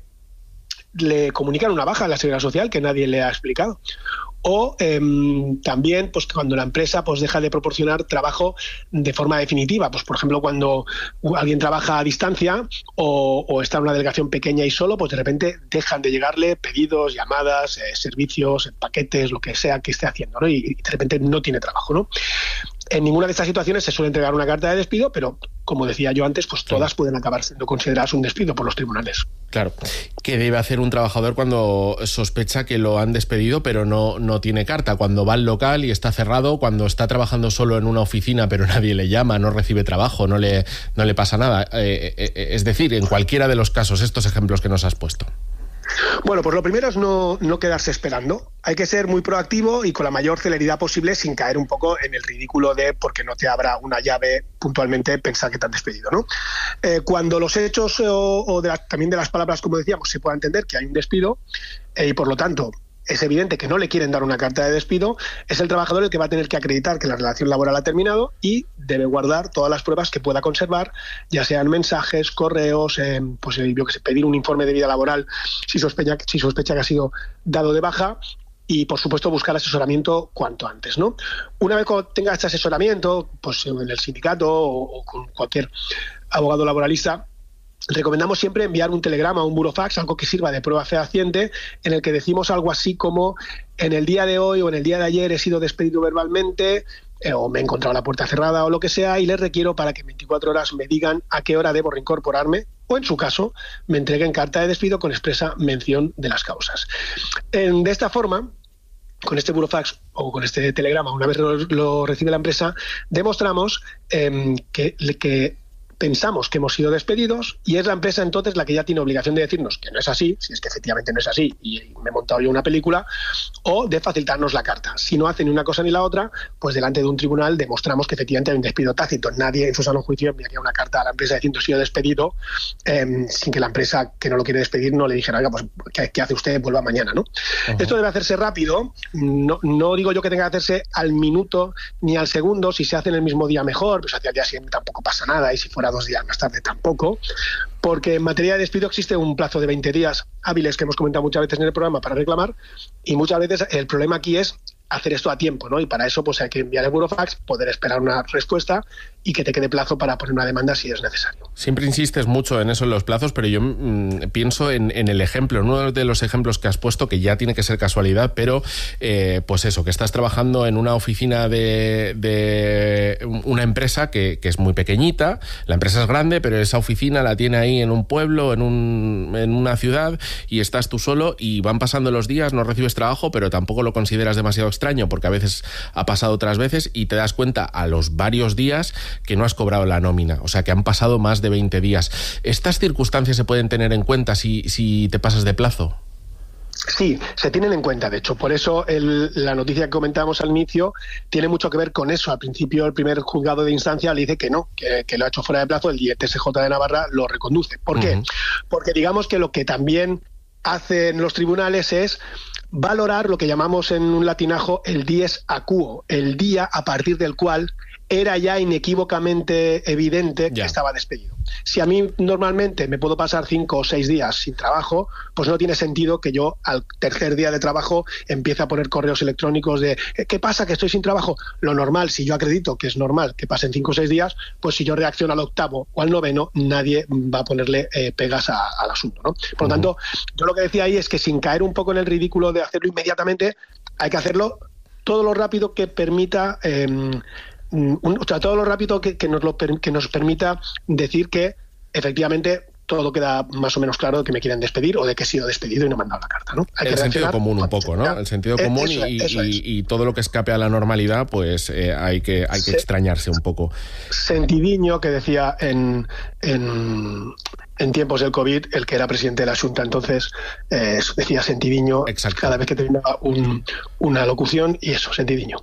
le comunican una baja en la Seguridad Social que nadie le ha explicado. O también pues cuando la empresa pues deja de proporcionar trabajo de forma definitiva, pues por ejemplo cuando alguien trabaja a distancia o está en una delegación pequeña y solo, pues de repente dejan de llegarle pedidos, llamadas, servicios, paquetes, lo que sea que esté haciendo, ¿no? Y de repente no tiene trabajo, ¿no? En ninguna de estas situaciones se suele entregar una carta de despido, pero como decía yo antes, pues todas pueden acabar siendo consideradas un despido por los tribunales. Claro. ¿Qué debe hacer un trabajador cuando sospecha que lo han despedido pero no tiene carta? Cuando va al local y está cerrado, cuando está trabajando solo en una oficina pero nadie le llama, no recibe trabajo, no le pasa nada. Es decir, en cualquiera de los casos, estos ejemplos que nos has puesto. Bueno, pues lo primero es no quedarse esperando. Hay que ser muy proactivo y con la mayor celeridad posible, sin caer un poco en el ridículo de porque no te abra una llave puntualmente pensar que te han despedido, ¿no? Cuando los hechos también de las palabras, como decíamos, se pueda entender que hay un despido y por lo tanto es evidente que no le quieren dar una carta de despido, es el trabajador el que va a tener que acreditar que la relación laboral ha terminado y debe guardar todas las pruebas que pueda conservar, ya sean mensajes, correos, pues yo que sé, pedir un informe de vida laboral si sospecha que ha sido dado de baja y, por supuesto, buscar asesoramiento cuanto antes, ¿no? Una vez que tenga este asesoramiento, pues en el sindicato o con cualquier abogado laboralista, recomendamos siempre enviar un telegrama o un burofax, algo que sirva de prueba fehaciente, en el que decimos algo así como en el día de hoy o en el día de ayer he sido despedido verbalmente o me he encontrado la puerta cerrada o lo que sea y les requiero para que en 24 horas me digan a qué hora debo reincorporarme o, en su caso, me entreguen carta de despido con expresa mención de las causas. De esta forma, con este burofax o con este telegrama, una vez lo recibe la empresa, demostramos que pensamos que hemos sido despedidos y es la empresa entonces la que ya tiene obligación de decirnos que no es así, si es que efectivamente no es así y me he montado yo una película, o de facilitarnos la carta. Si no hace ni una cosa ni la otra, pues delante de un tribunal demostramos que efectivamente hay un despido tácito. Nadie en su sano juicio enviaría una carta a la empresa diciendo que he sido despedido sin que la empresa que no lo quiere despedir no le dijera, oiga, pues ¿qué hace usted? Vuelva mañana, ¿no? Uh-huh. Esto debe hacerse rápido, no digo yo que tenga que hacerse al minuto ni al segundo, si se hace en el mismo día mejor, pues hacia el día siguiente tampoco pasa nada y si fuera 2 días más tarde tampoco, porque en materia de despido existe un plazo de 20 días hábiles que hemos comentado muchas veces en el programa para reclamar y muchas veces el problema aquí es hacer esto a tiempo, ¿no? Y para eso pues hay que enviar el burofax, poder esperar una respuesta y que te quede plazo para poner una demanda si es necesario. Siempre insistes mucho en eso, en los plazos, pero yo pienso en el ejemplo, en uno de los ejemplos que has puesto, que ya tiene que ser casualidad, pero pues eso, que estás trabajando en una oficina de una empresa que es muy pequeñita, la empresa es grande, pero esa oficina la tiene ahí en un pueblo, en una ciudad, y estás tú solo y van pasando los días, no recibes trabajo, pero tampoco lo consideras demasiado extraño, porque a veces ha pasado otras veces y te das cuenta a los varios días que no has cobrado la nómina, o sea que han pasado más de 20 días. ¿Estas circunstancias se pueden tener en cuenta si te pasas de plazo? Sí, se tienen en cuenta, de hecho. Por eso la noticia que comentábamos al inicio tiene mucho que ver con eso. Al principio el primer juzgado de instancia le dice que no, que lo ha hecho fuera de plazo, el TSJ de Navarra lo reconduce. ¿Por qué? Porque digamos que lo que también hacen los tribunales es valorar lo que llamamos en un latinajo el dies a quo, el día a partir del cual era ya inequívocamente evidente que estaba despedido. Si a mí normalmente me puedo pasar 5 o 6 días sin trabajo, pues no tiene sentido que yo al tercer día de trabajo empiece a poner correos electrónicos de ¿qué pasa? Que estoy sin trabajo. Lo normal, si yo acredito que es normal que pasen 5 o 6 días, pues si yo reacciono al 8º o al 9º, nadie va a ponerle pegas al asunto, ¿no? Por lo tanto, yo lo que decía ahí es que sin caer un poco en el ridículo de hacerlo inmediatamente, hay que hacerlo todo lo rápido que permita... todo lo rápido que nos permita decir que efectivamente todo queda más o menos claro de que me quieren despedir o de que he sido despedido y no me han dado la carta, ¿no? Hay el sentido común un poco, ¿no? El sentido común y todo lo que escape a la normalidad, pues hay que extrañarse un poco. Sentidiño, que decía en tiempos del COVID, el que era presidente de la Xunta entonces, decía sentidiño cada vez que terminaba una locución, y eso, sentidiño.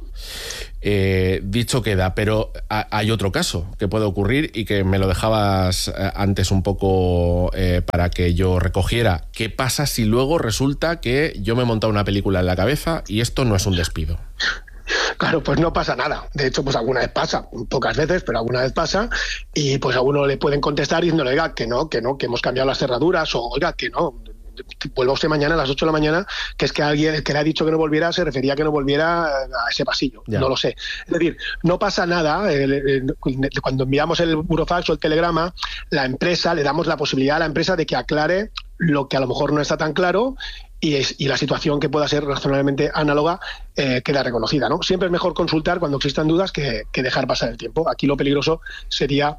Dicho queda, pero hay otro caso que puede ocurrir y que me lo dejabas antes un poco para que yo recogiera. ¿Qué pasa si luego resulta que yo me he montado una película en la cabeza y esto no es un despido? Claro, pues no pasa nada. De hecho, pues alguna vez pasa, pocas veces, pero alguna vez pasa, y pues a uno le pueden contestar diciéndole, oiga, que no, que hemos cambiado las cerraduras, o oiga, que no, vuelva usted mañana a las 8 de la mañana, que es que alguien, el que le ha dicho que no volviera, se refería a que no volviera a ese pasillo. Ya. No lo sé. Es decir, no pasa nada. Cuando enviamos el burofax o el telegrama, la empresa, le damos la posibilidad a la empresa de que aclare lo que a lo mejor no está tan claro, y la situación que pueda ser razonablemente análoga queda reconocida, ¿no? Siempre es mejor consultar cuando existan dudas que dejar pasar el tiempo. Aquí lo peligroso sería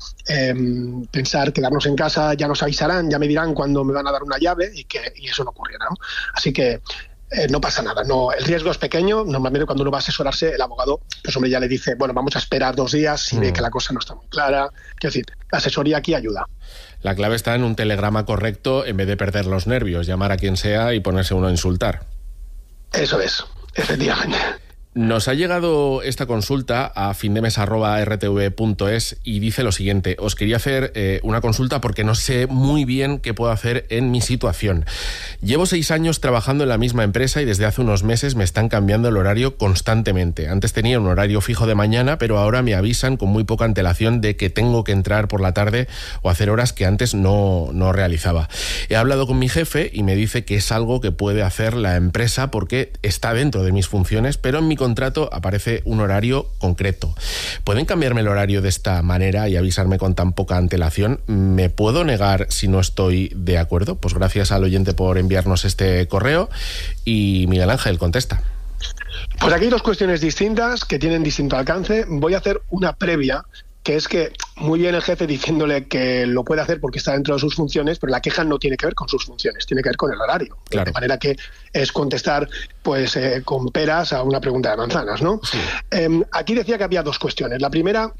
pensar, quedarnos en casa, ya nos avisarán, ya me dirán cuándo me van a dar una llave, y eso no ocurriera, ¿no? Así que no pasa nada, no, el riesgo es pequeño. Normalmente cuando uno va a asesorarse, el abogado, pues hombre, ya le dice, bueno, vamos a esperar 2 días si ve que la cosa no está muy clara. Quiero decir, la asesoría aquí ayuda. La clave está en un telegrama correcto en vez de perder los nervios, llamar a quien sea y ponerse uno a insultar. Eso es, efectivamente. Nos ha llegado esta consulta a findemes@rtv.es y dice lo siguiente: os quería hacer una consulta porque no sé muy bien qué puedo hacer en mi situación. Llevo 6 años trabajando en la misma empresa y desde hace unos meses me están cambiando el horario constantemente. Antes tenía un horario fijo de mañana, pero ahora me avisan con muy poca antelación de que tengo que entrar por la tarde o hacer horas que antes no realizaba. He hablado con mi jefe y me dice que es algo que puede hacer la empresa porque está dentro de mis funciones, pero en mi contrato aparece un horario concreto. ¿Pueden cambiarme el horario de esta manera y avisarme con tan poca antelación? ¿Me puedo negar si no estoy de acuerdo? Pues gracias al oyente por enviarnos este correo, y Miguel Ángel contesta. Pues aquí hay 2 cuestiones distintas que tienen distinto alcance. Voy a hacer una previa, que es que muy bien el jefe diciéndole que lo puede hacer porque está dentro de sus funciones, pero la queja no tiene que ver con sus funciones, tiene que ver con el horario. Claro. De manera que es contestar pues con peras a una pregunta de manzanas, ¿no? Sí. Aquí decía que había 2 cuestiones. La primera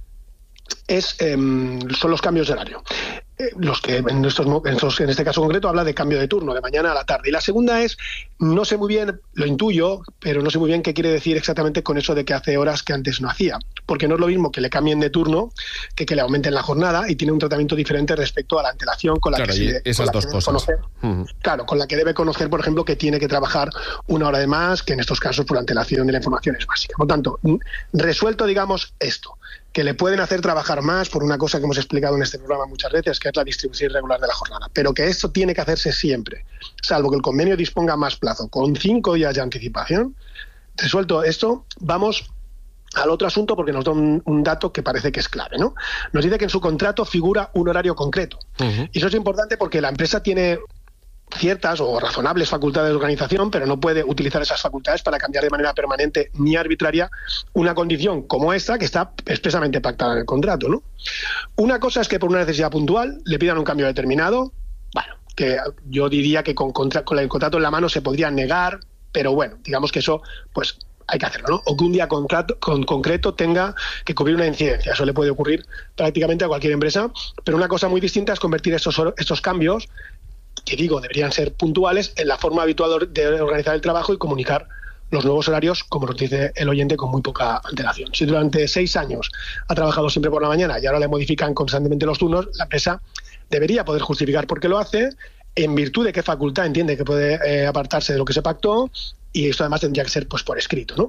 son los cambios de horario. Los que en este caso concreto habla de cambio de turno, de mañana a la tarde. Y la segunda es, no sé muy bien, lo intuyo, pero no sé muy bien qué quiere decir exactamente con eso de que hace horas que antes no hacía. Porque no es lo mismo que le cambien de turno que le aumenten la jornada, y tiene un tratamiento diferente respecto a la antelación con la que se esas dos cosas. Conocer. Claro, con la que debe conocer, por ejemplo, que tiene que trabajar 1 hora de más, que en estos casos por la antelación de la información es básica. Por lo tanto, resuelto, digamos, esto, que le pueden hacer trabajar más por una cosa que hemos explicado en este programa muchas veces, que es la distribución irregular de la jornada, pero que esto tiene que hacerse siempre, salvo que el convenio disponga más plazo, con 5 días de anticipación. Resuelto esto, vamos al otro asunto, porque nos da un dato que parece que es clave, ¿no? Nos dice que en su contrato figura un horario concreto. Y eso es importante porque la empresa tiene ciertas o razonables facultades de organización, pero no puede utilizar esas facultades para cambiar de manera permanente ni arbitraria una condición como esta, que está expresamente pactada en el contrato, ¿no? Una cosa es que por una necesidad puntual le pidan un cambio determinado, bueno, que yo diría que con el contrato en la mano se podría negar, pero bueno, digamos que eso pues hay que hacerlo, ¿no? O que un día concreto tenga que cubrir una incidencia. Eso le puede ocurrir prácticamente a cualquier empresa, pero una cosa muy distinta es convertir estos cambios, que digo, deberían ser puntuales, en la forma habitual de organizar el trabajo y comunicar los nuevos horarios, como nos dice el oyente, con muy poca antelación. Si durante 6 años ha trabajado siempre por la mañana y ahora le modifican constantemente los turnos, la empresa debería poder justificar por qué lo hace, en virtud de qué facultad entiende que puede apartarse de lo que se pactó, y esto además tendría que ser pues por escrito, ¿no?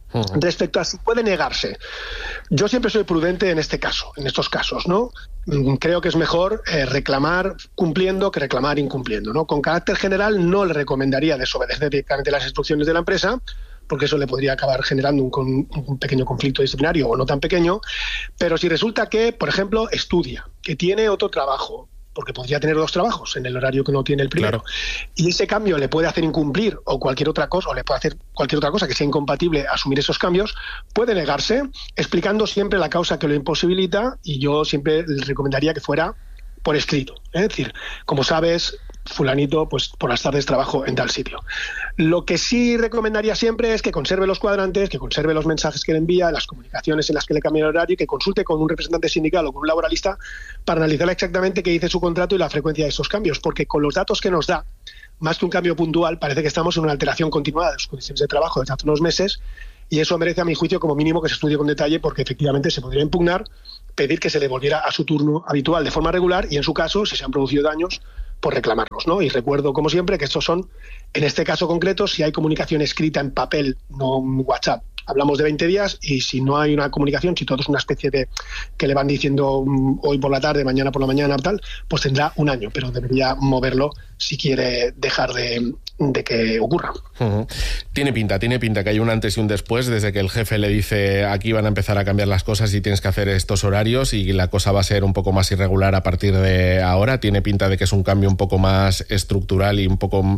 Respecto a si puede negarse, yo siempre soy prudente en estos casos, ¿no? Creo que es mejor reclamar cumpliendo que reclamar incumpliendo, ¿no? Con carácter general no le recomendaría desobedecer directamente las instrucciones de la empresa, porque eso le podría acabar generando un pequeño conflicto disciplinario o no tan pequeño, pero si resulta que, por ejemplo, estudia, que tiene otro trabajo, porque podría tener 2 trabajos en el horario que no tiene el primero, y ese cambio le puede hacer incumplir o cualquier otra cosa, o le puede hacer cualquier otra cosa que sea incompatible asumir esos cambios, puede negarse, explicando siempre la causa que lo imposibilita, y yo siempre le recomendaría que fuera por escrito. Es decir, como sabes, fulanito, pues por las tardes trabajo en tal sitio. Lo que sí recomendaría siempre es que conserve los cuadrantes, que conserve los mensajes que le envía, las comunicaciones en las que le cambia el horario, y que consulte con un representante sindical o con un laboralista para analizar exactamente qué dice su contrato y la frecuencia de esos cambios, porque con los datos que nos da, más que un cambio puntual, parece que estamos en una alteración continuada de las condiciones de trabajo desde hace unos meses, y eso merece, a mi juicio, como mínimo que se estudie con detalle, porque efectivamente se podría impugnar, pedir que se le volviera a su turno habitual de forma regular, y en su caso, si se han producido daños, por reclamarlos, ¿no? Y recuerdo, como siempre, que estos son, en este caso concreto, si hay comunicación escrita en papel, no en WhatsApp, hablamos de 20 días, y si no hay una comunicación, si todo es una especie de que le van diciendo hoy por la tarde, mañana por la mañana, tal, pues tendrá 1 año, pero debería moverlo si quiere dejar de que ocurra. Tiene pinta que hay un antes y un después, desde que el jefe le dice aquí van a empezar a cambiar las cosas y tienes que hacer estos horarios, y la cosa va a ser un poco más irregular a partir de ahora. Tiene pinta de que es un cambio un poco más estructural y un poco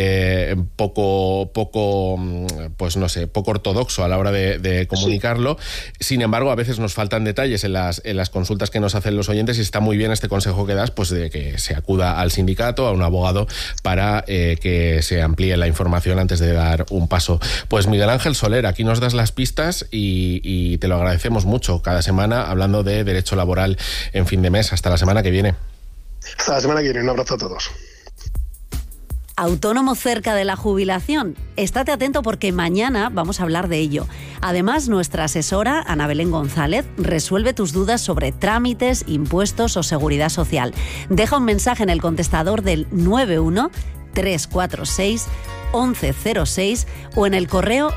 pues no sé, poco ortodoxo a la hora de comunicarlo. Sin embargo, a veces nos faltan detalles en las consultas que nos hacen los oyentes, y está muy bien este consejo que das, pues de que se acuda al sindicato, a un abogado, para que se amplíe la información antes de dar un paso. Pues Miguel Ángel Soler, aquí nos das las pistas y te lo agradecemos mucho cada semana hablando de derecho laboral en fin de mes. Hasta la semana que viene. Hasta la semana que viene. Un abrazo a todos. ¿Autónomo cerca de la jubilación? Estate atento porque mañana vamos a hablar de ello. Además, nuestra asesora, Ana Belén González, resuelve tus dudas sobre trámites, impuestos o seguridad social. Deja un mensaje en el contestador del 91 346 1106 o en el correo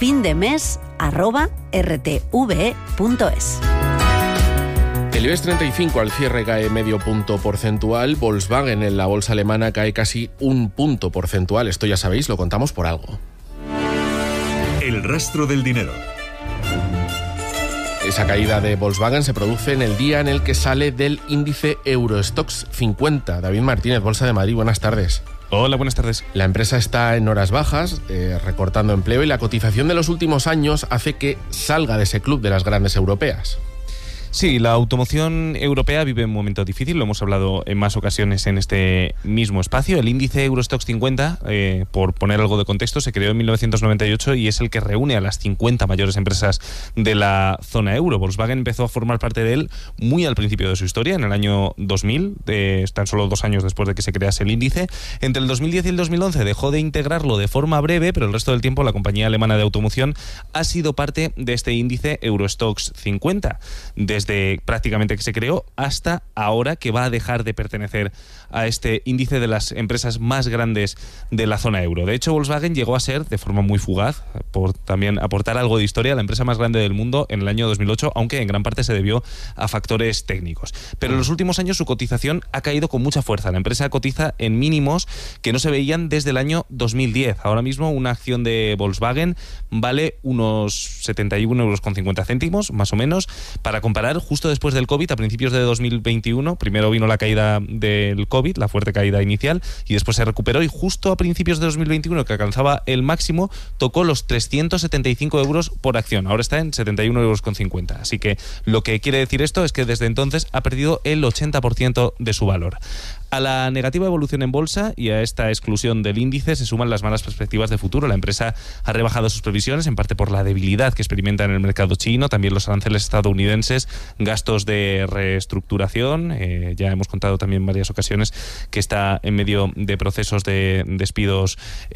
findemes@rtve.es. El IBEX 35 al cierre cae medio punto porcentual. Volkswagen en la bolsa alemana cae casi 1 punto porcentual. Esto ya sabéis, lo contamos por algo. El rastro del dinero. Esa caída de Volkswagen se produce en el día en el que sale del índice Eurostoxx 50. David Martínez, Bolsa de Madrid, buenas tardes. Hola, buenas tardes. La empresa está en horas bajas, recortando empleo, y la cotización de los últimos años hace que salga de ese club de las grandes europeas. Sí, la automoción europea vive un momento difícil, lo hemos hablado en más ocasiones en este mismo espacio. El índice Eurostoxx 50, por poner algo de contexto, se creó en 1998 y es el que reúne a las 50 mayores empresas de la zona euro. Volkswagen empezó a formar parte de él muy al principio de su historia, en el año 2000, tan solo 2 años después de que se crease el índice. Entre el 2010 y el 2011 dejó de integrarlo de forma breve, pero el resto del tiempo la compañía alemana de automoción ha sido parte de este índice Eurostoxx 50. Desde prácticamente que se creó hasta ahora, que va a dejar de pertenecer a este índice de las empresas más grandes de la zona euro. De hecho, Volkswagen llegó a ser, de forma muy fugaz, por también aportar algo de historia, la empresa más grande del mundo en el año 2008, aunque en gran parte se debió a factores técnicos. Pero en los últimos años su cotización ha caído con mucha fuerza. La empresa cotiza en mínimos que no se veían desde el año 2010. Ahora mismo una acción de Volkswagen vale unos 71,50 euros, más o menos. Para comparar, justo después del COVID, a principios de 2021, primero vino la caída del COVID, la fuerte caída inicial, y después se recuperó, y justo a principios de 2021, que alcanzaba el máximo, tocó los 375 euros por acción. Ahora está en 71,50 euros. Así que lo que quiere decir esto es que desde entonces ha perdido el 80% de su valor. A la negativa evolución en bolsa y a esta exclusión del índice se suman las malas perspectivas de futuro. La empresa ha rebajado sus previsiones, en parte por la debilidad que experimenta en el mercado chino, también los aranceles estadounidenses, gastos de reestructuración. Ya hemos contado también en varias ocasiones que está en medio de procesos de despidos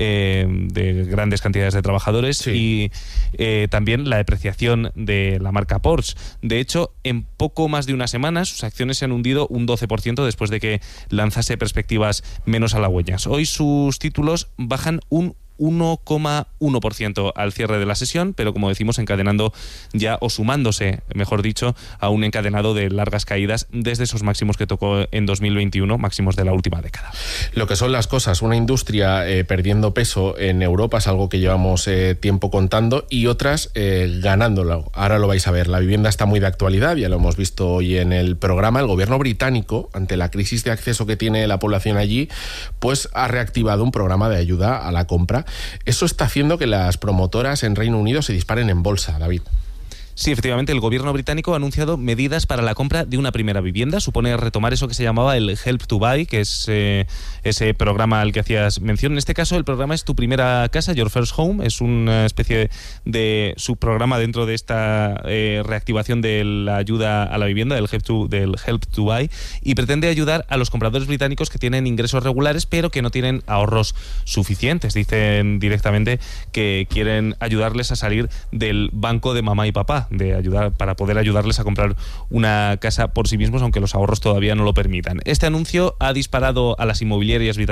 de grandes cantidades de trabajadores, sí. Y también la depreciación de la marca Porsche. De hecho, en poco más de una semana sus acciones se han hundido un 12% después de que lanzase perspectivas menos halagüeñas. Hoy sus títulos bajan un 1,1% al cierre de la sesión, pero como decimos, encadenando ya, o sumándose, mejor dicho, a un encadenado de largas caídas desde esos máximos que tocó en 2021, máximos de la última década. Lo que son las cosas, una industria perdiendo peso en Europa es algo que llevamos tiempo contando, y otras ganándolo. Ahora lo vais a ver. La vivienda está muy de actualidad, ya lo hemos visto hoy en el programa. El gobierno británico, ante la crisis de acceso que tiene la población allí, pues ha reactivado un programa de ayuda a la compra. Eso está haciendo que las promotoras en Reino Unido se disparen en bolsa, David. Sí, efectivamente, el gobierno británico ha anunciado medidas para la compra de una primera vivienda. Supone retomar eso que se llamaba el Help to Buy, que es ese programa al que hacías mención. En este caso, el programa es Tu Primera Casa, Your First Home. Es una especie de subprograma dentro de esta reactivación de la ayuda a la vivienda, del Help to Buy, y pretende ayudar a los compradores británicos que tienen ingresos regulares, pero que no tienen ahorros suficientes. Dicen directamente que quieren ayudarles a salir del banco de mamá y papá, para poder ayudarles a comprar una casa por sí mismos, aunque los ahorros todavía no lo permitan. Este anuncio ha disparado a las inmobiliarias británicas